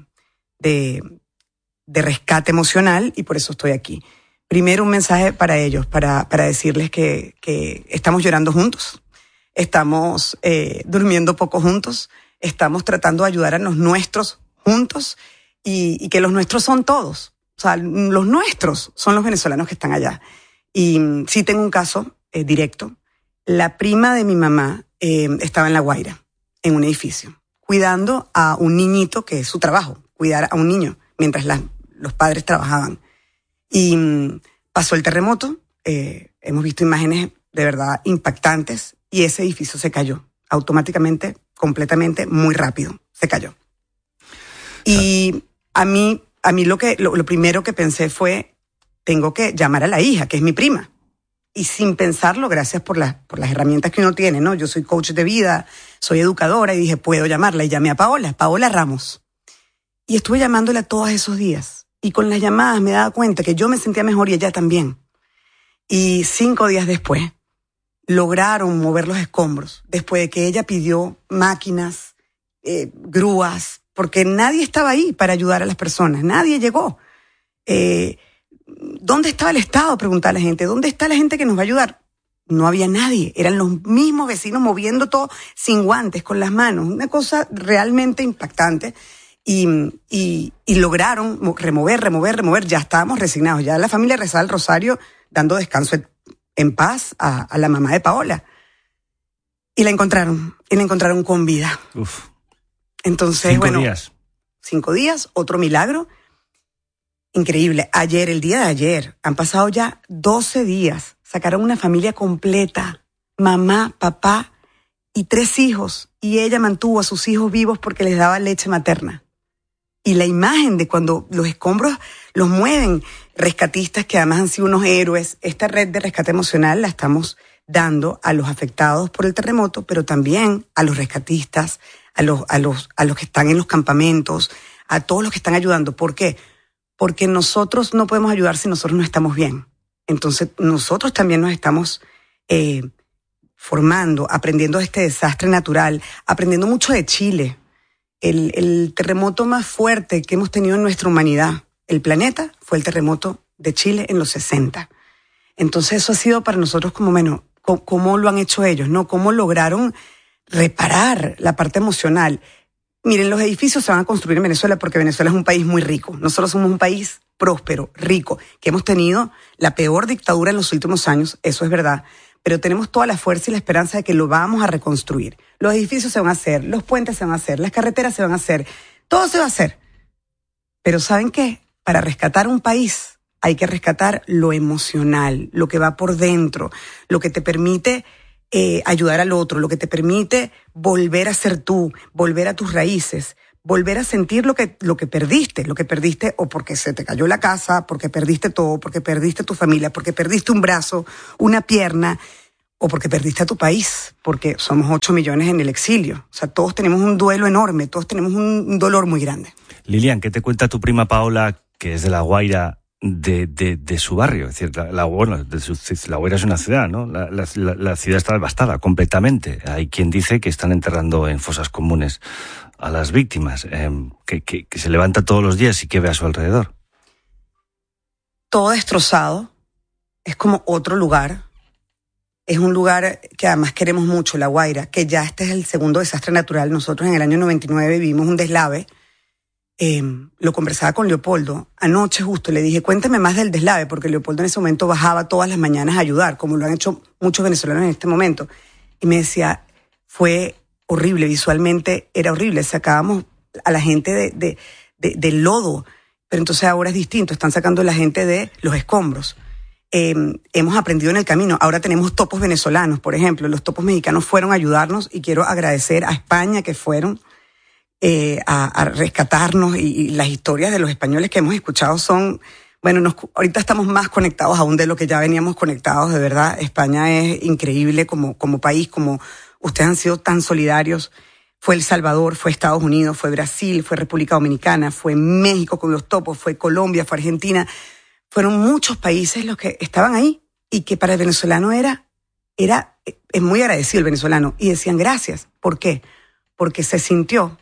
rescate emocional y por eso estoy aquí. Primero, un mensaje para ellos, para decirles que estamos llorando juntos. Estamos durmiendo poco juntos. Estamos tratando de ayudar a los nuestros juntos y que los nuestros son todos. O sea, los nuestros son los venezolanos que están allá. Y sí tengo un caso directo. La prima de mi mamá estaba en La Guaira, en un edificio, cuidando a un niñito, que es su trabajo, cuidar a un niño, mientras los padres trabajaban. Y pasó el terremoto, hemos visto imágenes de verdad impactantes, y ese edificio se cayó automáticamente, completamente, muy rápido, se cayó. Y a mí lo primero que pensé fue, tengo que llamar a la hija, que es mi prima. Y sin pensarlo, gracias por las herramientas que uno tiene, ¿no? Yo soy coach de vida, soy educadora, y dije, puedo llamarla. Y llamé a Paola Ramos. Y estuve llamándola todos esos días. Y con las llamadas me daba cuenta que yo me sentía mejor y ella también. Y 5 días después, lograron mover los escombros. Después de que ella pidió máquinas, grúas, porque nadie estaba ahí para ayudar a las personas. Nadie llegó. ¿Dónde estaba el Estado? Preguntaba la gente. ¿Dónde está la gente que nos va a ayudar? No había nadie. Eran los mismos vecinos moviendo todo sin guantes, con las manos. Una cosa realmente impactante. Y lograron remover. Ya estábamos resignados. Ya la familia rezaba el rosario dando descanso en paz a la mamá de Paola. Y la encontraron con vida. Uf. Entonces, 5 días, otro milagro. Increíble. El día de ayer, han pasado ya 12 días. Sacaron una familia completa. Mamá, papá y 3 hijos. Y ella mantuvo a sus hijos vivos porque les daba leche materna. Y la imagen de cuando los escombros los mueven, rescatistas que además han sido unos héroes. Esta red de rescate emocional la estamos dando a los afectados por el terremoto, pero también a los rescatistas, a los que están en los campamentos, a todos los que están ayudando. ¿Por qué? Porque nosotros no podemos ayudar si nosotros no estamos bien. Entonces nosotros también nos estamos formando, aprendiendo de este desastre natural, aprendiendo mucho de Chile. El terremoto más fuerte que hemos tenido en nuestra humanidad, el planeta, fue el terremoto de Chile en los 60. Entonces eso ha sido para nosotros como, bueno, ¿cómo lo han hecho ellos, no? ¿Cómo lograron reparar la parte emocional? Miren, los edificios se van a construir en Venezuela porque Venezuela es un país muy rico. Nosotros somos un país próspero, rico, que hemos tenido la peor dictadura en los últimos años, eso es verdad, pero tenemos toda la fuerza y la esperanza de que lo vamos a reconstruir. Los edificios se van a hacer, los puentes se van a hacer, las carreteras se van a hacer, todo se va a hacer. Pero ¿saben qué? Para rescatar un país hay que rescatar lo emocional, lo que va por dentro, lo que te permite ayudar al otro, lo que te permite volver a ser tú, volver a tus raíces, volver a sentir lo que perdiste o porque se te cayó la casa, porque perdiste todo, porque perdiste tu familia, porque perdiste un brazo, una pierna, o porque perdiste a tu país, porque somos 8 millones en el exilio. O sea, todos tenemos un duelo enorme, todos tenemos un dolor muy grande. Lilian, ¿qué te cuenta tu prima Paola, que es de La Guaira, de su barrio? Es decir, La Guaira es una ciudad, ¿no? La ciudad está devastada completamente. Hay quien dice que están enterrando en fosas comunes a las víctimas, que se levanta todos los días y que ve a su alrededor. Todo destrozado, es como otro lugar. Es un lugar que además queremos mucho, La Guaira, que ya este es el segundo desastre natural. Nosotros en el año 99 vivimos un deslave. Lo conversaba con Leopoldo. Anoche justo le dije, cuéntame más del deslave, porque Leopoldo en ese momento bajaba todas las mañanas a ayudar, como lo han hecho muchos venezolanos en este momento. Y me decía, fue horrible, visualmente era horrible. Sacábamos a la gente del lodo, pero entonces ahora es distinto, están sacando a la gente de los escombros. Hemos aprendido en el camino. Ahora tenemos topos venezolanos, por ejemplo. Los topos mexicanos fueron a ayudarnos y quiero agradecer a España que fueron a rescatarnos y las historias de los españoles que hemos escuchado son, bueno, ahorita estamos más conectados aún de lo que ya veníamos conectados, de verdad. España es increíble como país, como ustedes han sido tan solidarios. Fue El Salvador, fue Estados Unidos, fue Brasil, fue República Dominicana, fue México con los topos, fue Colombia, fue Argentina. Fueron muchos países los que estaban ahí y que para el venezolano es muy agradecido el venezolano. Y decían gracias. ¿Por qué? Porque se sintió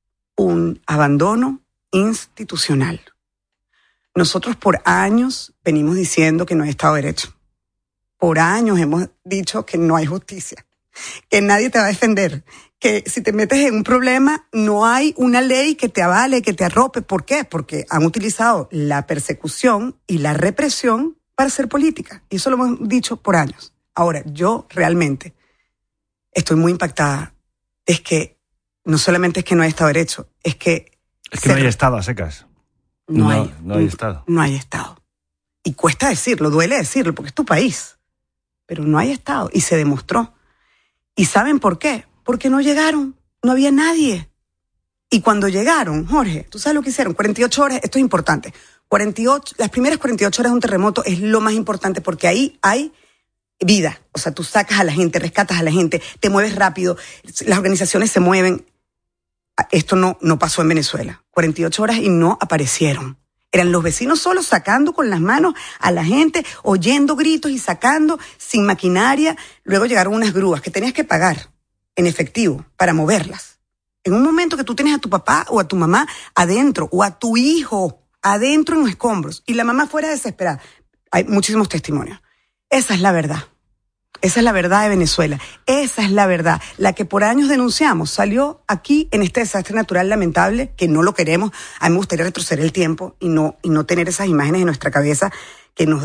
un abandono institucional. Nosotros por años venimos diciendo que no hay Estado de Derecho. Por años hemos dicho que no hay justicia, que nadie te va a defender, que si te metes en un problema no hay una ley que te avale, que te arrope. ¿Por qué? Porque han utilizado la persecución y la represión para hacer política. Y eso lo hemos dicho por años. Ahora, yo realmente estoy muy impactada. Es que no solamente es que no hay Estado de Derecho, es que no hay Estado a secas. No hay Estado. No hay Estado. Y cuesta decirlo, duele decirlo, porque es tu país. Pero no hay Estado. Y se demostró. ¿Y saben por qué? Porque no llegaron. No había nadie. Y cuando llegaron, Jorge, ¿tú sabes lo que hicieron? 48 horas, esto es importante. Las primeras 48 horas de un terremoto es lo más importante porque ahí hay vida. O sea, tú sacas a la gente, rescatas a la gente, te mueves rápido, las organizaciones se mueven. Esto no pasó en Venezuela. 48 horas y no aparecieron. Eran los vecinos solos sacando con las manos a la gente, oyendo gritos y sacando sin maquinaria. Luego llegaron unas grúas que tenías que pagar en efectivo para moverlas. En un momento que tú tienes a tu papá o a tu mamá adentro o a tu hijo adentro en los escombros y la mamá fuera desesperada. Hay muchísimos testimonios. Esa es la verdad. Esa es la verdad de Venezuela. Esa es la verdad. La que por años denunciamos salió aquí en este desastre natural lamentable, que no lo queremos. A mí me gustaría retroceder el tiempo y no tener esas imágenes en nuestra cabeza que nos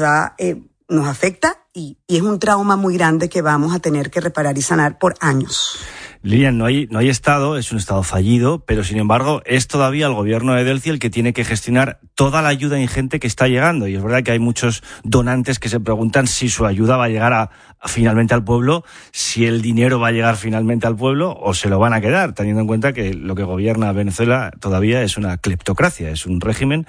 afecta y es un trauma muy grande que vamos a tener que reparar y sanar por años. Lilian, no hay Estado, es un Estado fallido, pero sin embargo es todavía el gobierno de Delcy el que tiene que gestionar toda la ayuda ingente que está llegando. Y es verdad que hay muchos donantes que se preguntan si su ayuda va a llegar finalmente al pueblo, si el dinero va a llegar finalmente al pueblo o se lo van a quedar, teniendo en cuenta que lo que gobierna Venezuela todavía es una cleptocracia, es un régimen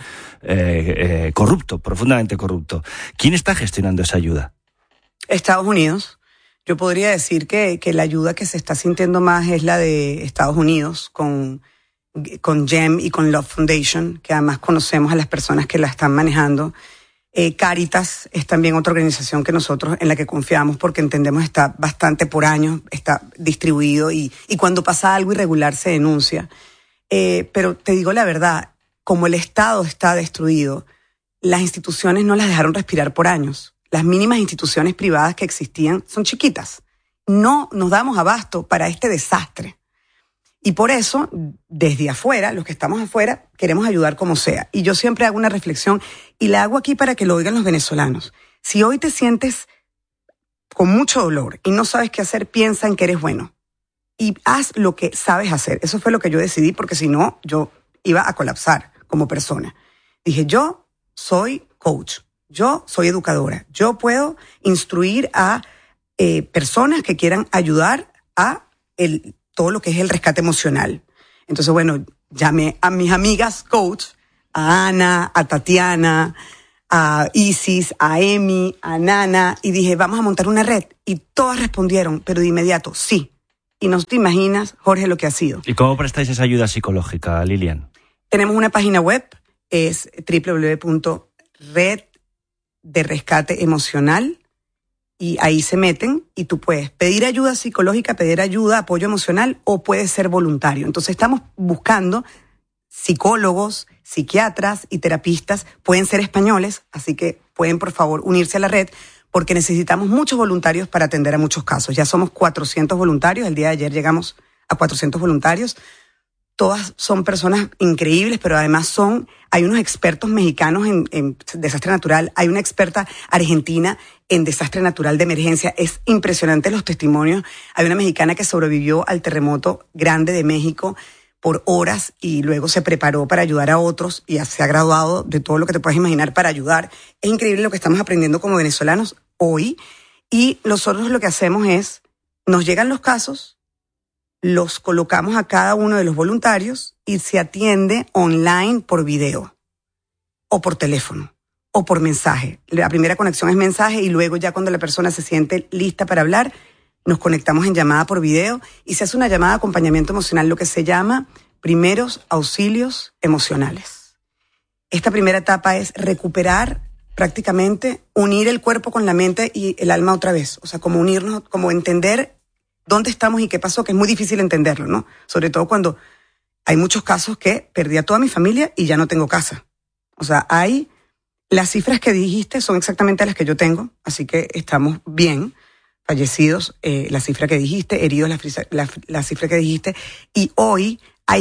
corrupto, profundamente corrupto. ¿Quién está gestionando esa ayuda? Estados Unidos. Yo podría decir que la ayuda que se está sintiendo más es la de Estados Unidos con GEM y con Love Foundation, que además conocemos a las personas que la están manejando. Cáritas es también otra organización que nosotros en la que confiamos porque entendemos está bastante por años, está distribuido y cuando pasa algo irregular se denuncia. Pero te digo la verdad, como el Estado está destruido, las instituciones no las dejaron respirar por años. Las mínimas instituciones privadas que existían son chiquitas. No nos damos abasto para este desastre. Y por eso, desde afuera, los que estamos afuera, queremos ayudar como sea. Y yo siempre hago una reflexión, y la hago aquí para que lo oigan los venezolanos. Si hoy te sientes con mucho dolor y no sabes qué hacer, piensa en que eres bueno. Y haz lo que sabes hacer. Eso fue lo que yo decidí, porque si no, yo iba a colapsar como persona. Dije, yo soy coach, yo soy educadora, yo puedo instruir a personas que quieran ayudar a todo lo que es el rescate emocional. Entonces, bueno, llamé a mis amigas coach, a Ana, a Tatiana, a Isis, a Emi, a Nana, y dije, vamos a montar una red. Y todas respondieron, pero de inmediato, sí. Y no te imaginas, Jorge, lo que ha sido. ¿Y cómo prestáis esa ayuda psicológica, Lilian? Tenemos una página web, es www.redderescateemocional, y ahí se meten y tú puedes pedir ayuda psicológica, pedir ayuda, apoyo emocional, o puedes ser voluntario. Entonces estamos buscando psicólogos, psiquiatras y terapistas. Pueden ser españoles, así que pueden por favor unirse a la red, porque necesitamos muchos voluntarios para atender a muchos casos. Ya somos 400 voluntarios, el día de ayer llegamos a 400 voluntarios. Todas son personas increíbles, pero además hay unos expertos mexicanos en desastre natural, hay una experta argentina en desastre natural de emergencia. Es impresionante los testimonios. Hay una mexicana que sobrevivió al terremoto grande de México por horas y luego se preparó para ayudar a otros y se ha graduado de todo lo que te puedes imaginar para ayudar. Es increíble lo que estamos aprendiendo como venezolanos hoy, y nosotros lo que hacemos es, nos llegan los casos, los colocamos a cada uno de los voluntarios y se atiende online por video o por teléfono o por mensaje. La primera conexión es mensaje, y luego ya cuando la persona se siente lista para hablar, nos conectamos en llamada por video y se hace una llamada de acompañamiento emocional, lo que se llama primeros auxilios emocionales. Esta primera etapa es recuperar, prácticamente unir el cuerpo con la mente y el alma otra vez. O sea, como unirnos, como entender dónde estamos y qué pasó, que es muy difícil entenderlo, ¿no? Sobre todo cuando hay muchos casos que perdí a toda mi familia y ya no tengo casa. O sea, las cifras que dijiste son exactamente las que yo tengo, así que estamos bien. Fallecidos, la cifra que dijiste, heridos, la cifra que dijiste, y hoy hay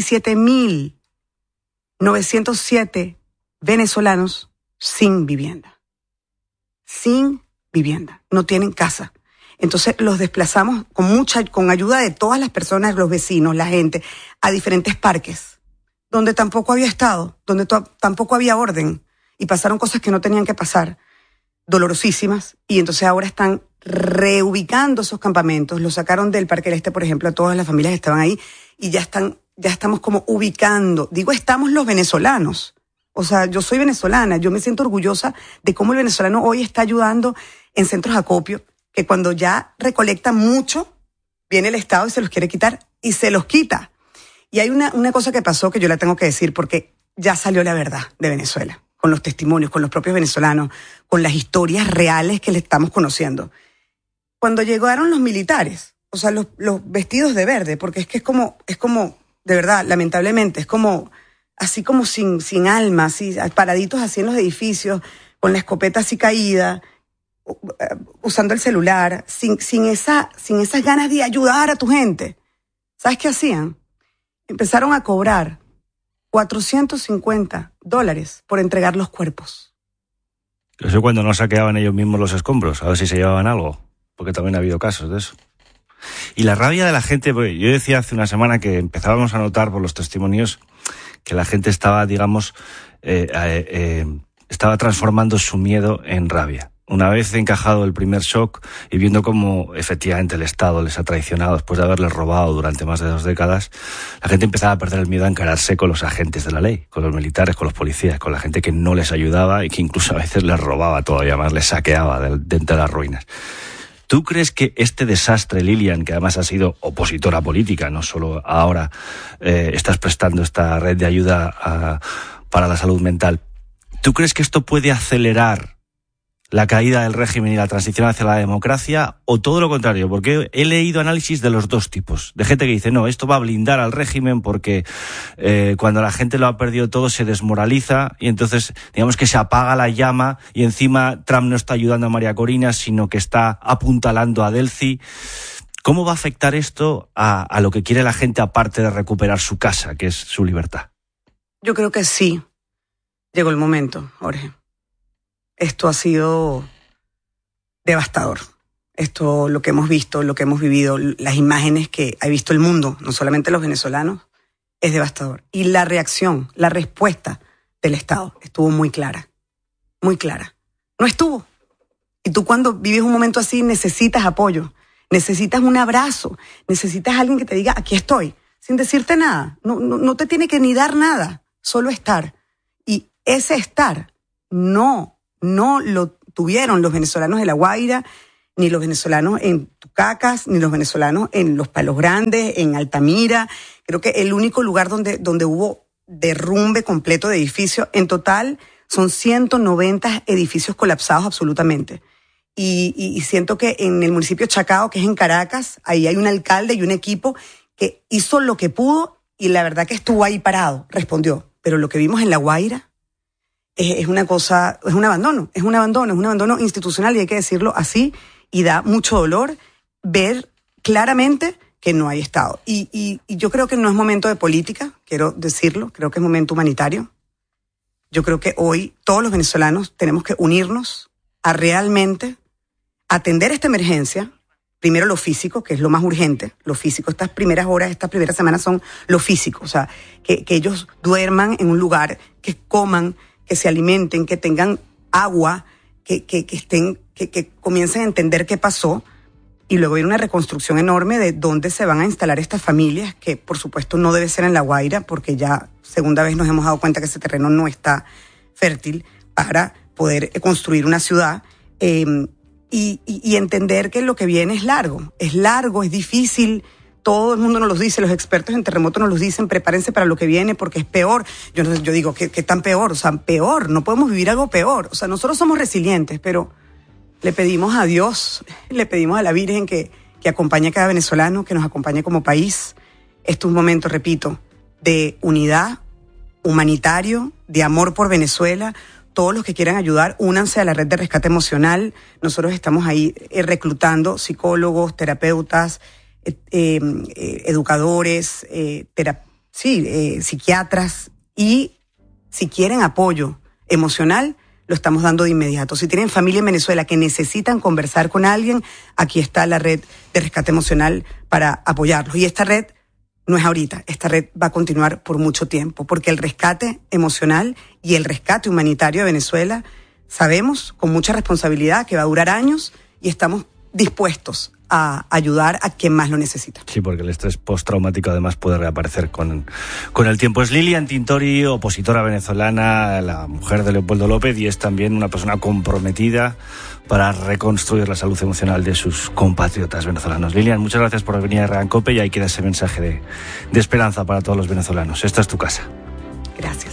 17.907 venezolanos sin vivienda. Sin vivienda, no tienen casa. Entonces los desplazamos con ayuda de todas las personas, los vecinos, la gente, a diferentes parques, donde tampoco había estado, donde tampoco había orden, y pasaron cosas que no tenían que pasar, dolorosísimas, y entonces ahora están reubicando esos campamentos. Los sacaron del Parque del Este, por ejemplo, a todas las familias que estaban ahí, y ya estamos como ubicando. Digo, estamos los venezolanos. O sea, yo soy venezolana, yo me siento orgullosa de cómo el venezolano hoy está ayudando en centros de acopio, que cuando ya recolectan mucho, viene el Estado y se los quiere quitar, y se los quita. Y hay una cosa que pasó que yo la tengo que decir, porque ya salió la verdad de Venezuela, con los testimonios, con los propios venezolanos, con las historias reales que le estamos conociendo. Cuando llegaron los militares, o sea, los vestidos de verde, porque es que es como, de verdad, lamentablemente, es como, así como sin alma, así, paraditos así en los edificios, con la escopeta así caída, usando el celular, sin esas ganas de ayudar a tu gente. ¿Sabes qué hacían? Empezaron a cobrar $450 por entregar los cuerpos. Eso cuando no saqueaban ellos mismos los escombros, a ver si se llevaban algo, porque también ha habido casos de eso. Y la rabia de la gente, pues yo decía hace una semana que empezábamos a notar por los testimonios que la gente estaba, digamos, estaba transformando su miedo en rabia. Una vez encajado el primer shock y viendo cómo efectivamente el Estado les ha traicionado después de haberles robado durante más de 2 décadas, la gente empezaba a perder el miedo a encararse con los agentes de la ley, con los militares, con los policías, con la gente que no les ayudaba y que incluso a veces les robaba todavía más, les saqueaba de entre las ruinas. ¿Tú crees que este desastre, Lilian, que además ha sido opositora política, no solo ahora estás prestando esta red de ayuda para la salud mental, ¿tú crees que esto puede acelerar la caída del régimen y la transición hacia la democracia, o todo lo contrario? Porque he leído análisis de los dos tipos, de gente que dice, no, esto va a blindar al régimen porque cuando la gente lo ha perdido todo se desmoraliza y entonces digamos que se apaga la llama y encima Trump no está ayudando a María Corina, sino que está apuntalando a Delcy. ¿Cómo va a afectar esto a lo que quiere la gente aparte de recuperar su casa, que es su libertad? Yo creo que sí. Llegó el momento, Jorge. Esto ha sido devastador. Esto, lo que hemos visto, lo que hemos vivido, las imágenes que ha visto el mundo, no solamente los venezolanos, es devastador. Y la reacción, la respuesta del Estado estuvo muy clara. Muy clara. No estuvo. Y tú cuando vives un momento así necesitas apoyo, necesitas un abrazo, necesitas a alguien que te diga, aquí estoy, sin decirte nada. No te tiene que ni dar nada, solo estar. Y ese estar no lo tuvieron los venezolanos de La Guaira, ni los venezolanos en Tucacas, ni los venezolanos en Los Palos Grandes, en Altamira. Creo que el único lugar donde hubo derrumbe completo de edificios, en total son 190 edificios colapsados absolutamente. Y siento que en el municipio de Chacao, que es en Caracas, ahí hay un alcalde y un equipo que hizo lo que pudo y la verdad que estuvo ahí parado, respondió. Pero lo que vimos en La Guaira es una cosa, es un abandono institucional y hay que decirlo así, y da mucho dolor ver claramente que no hay Estado. Y yo creo que no es momento de política, quiero decirlo, creo que es momento humanitario. Yo creo que hoy todos los venezolanos tenemos que unirnos a realmente atender esta emergencia. Primero lo físico, que es lo más urgente, lo físico. Estas primeras horas, estas primeras semanas son lo físico, o sea, que ellos duerman en un lugar, que coman, que se alimenten, que tengan agua, que comiencen a entender qué pasó, y luego viene una reconstrucción enorme de dónde se van a instalar estas familias, que por supuesto no debe ser en La Guaira, porque ya segunda vez nos hemos dado cuenta que ese terreno no está fértil para poder construir una ciudad, y entender que lo que viene es largo, es difícil. Todo el mundo nos lo dice, los expertos en terremotos nos lo dicen, prepárense para lo que viene porque es peor. Yo digo, ¿qué tan peor? O sea, peor, no podemos vivir algo peor. O sea, nosotros somos resilientes, pero le pedimos a Dios, le pedimos a la Virgen que acompañe a cada venezolano, que nos acompañe como país. Esto es un momento, repito, de unidad, humanitario, de amor por Venezuela. Todos los que quieran ayudar, únanse a la red de rescate emocional. Nosotros estamos ahí reclutando psicólogos, terapeutas, educadores, psiquiatras, y si quieren apoyo emocional, lo estamos dando de inmediato. Si tienen familia en Venezuela que necesitan conversar con alguien, aquí está la red de rescate emocional para apoyarlos. Y esta red no es ahorita, esta red va a continuar por mucho tiempo, porque el rescate emocional y el rescate humanitario de Venezuela, sabemos con mucha responsabilidad que va a durar años y estamos dispuestos a ayudar a quien más lo necesita. Sí, porque el estrés postraumático además puede reaparecer con el tiempo. Es Lilian Tintori, opositora venezolana, la mujer de Leopoldo López, y es también una persona comprometida para reconstruir la salud emocional de sus compatriotas venezolanos. Lilian, muchas gracias por venir a Herrera en COPE, y ahí queda ese mensaje de esperanza para todos los venezolanos. Esta es tu casa. Gracias.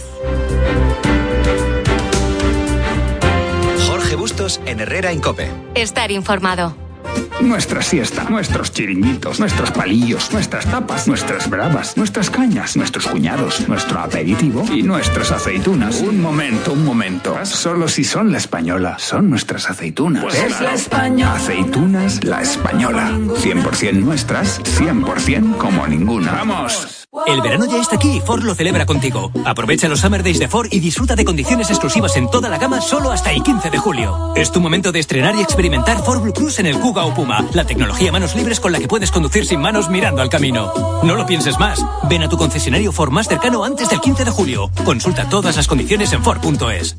Jorge Bustos en Herrera en COPE. Estar informado. Nuestra siesta, nuestros chiringuitos, nuestros palillos, nuestras tapas, nuestras bravas, nuestras cañas, nuestros cuñados, nuestro aperitivo y nuestras aceitunas. Un momento. Solo si son La Española, son nuestras aceitunas. Pues es La Española. Aceitunas La Española. 100% nuestras, 100% como ninguna. ¡Vamos! El verano ya está aquí y Ford lo celebra contigo. Aprovecha los Summer Days de Ford y disfruta de condiciones exclusivas en toda la gama solo hasta el 15 de julio. Es tu momento de estrenar y experimentar Ford Blue Cruise en el Kuga o Puma, la tecnología manos libres con la que puedes conducir sin manos mirando al camino. No lo pienses más. Ven a tu concesionario Ford más cercano antes del 15 de julio. Consulta todas las condiciones en Ford.es.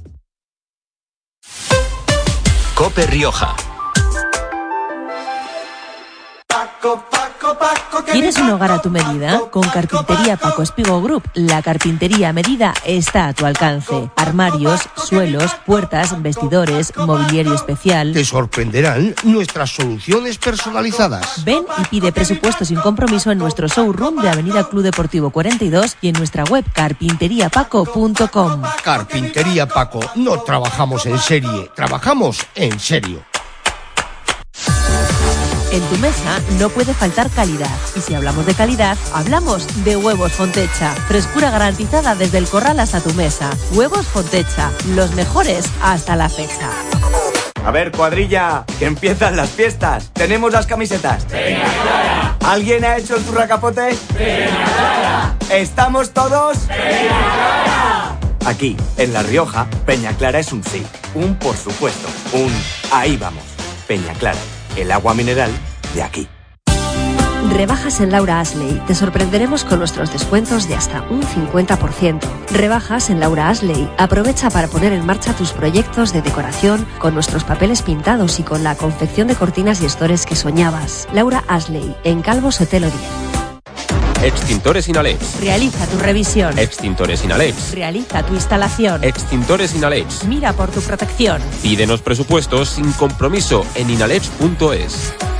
COPE Rioja. Paco, ¿Quieres un hogar a tu medida? Con Carpintería Paco Espigo Group, la carpintería a medida está a tu alcance. Armarios, suelos, puertas, vestidores, mobiliario especial. Te sorprenderán nuestras soluciones personalizadas. Ven y pide presupuesto sin compromiso en nuestro showroom de Avenida Club Deportivo 42 y en nuestra web carpinteriapaco.com. Carpintería Paco, no trabajamos en serie, trabajamos en serio. En tu mesa no puede faltar calidad. Y si hablamos de calidad, hablamos de Huevos Fontecha. Frescura garantizada desde el corral hasta tu mesa. Huevos Fontecha, los mejores hasta la fecha. A ver, cuadrilla, que empiezan las fiestas. Tenemos las camisetas. ¡Peña Clara! ¿Alguien ha hecho el zurracapote? ¡Peña Clara! ¿Estamos todos? ¡Peña Clara! Aquí, en La Rioja, Peña Clara es un sí, un por supuesto, un ahí vamos. Peña Clara, el agua mineral de aquí. Rebajas en Laura Ashley. Te sorprenderemos con nuestros descuentos de hasta un 50%. Rebajas en Laura Ashley. Aprovecha para poner en marcha tus proyectos de decoración con nuestros papeles pintados y con la confección de cortinas y estores que soñabas. Laura Ashley, en Calvo Sotelo 10. Extintores Inalex. Realiza tu revisión. Extintores Inalex. Realiza tu instalación. Extintores Inalex. Mira por tu protección. Pídenos presupuestos sin compromiso en inalex.es.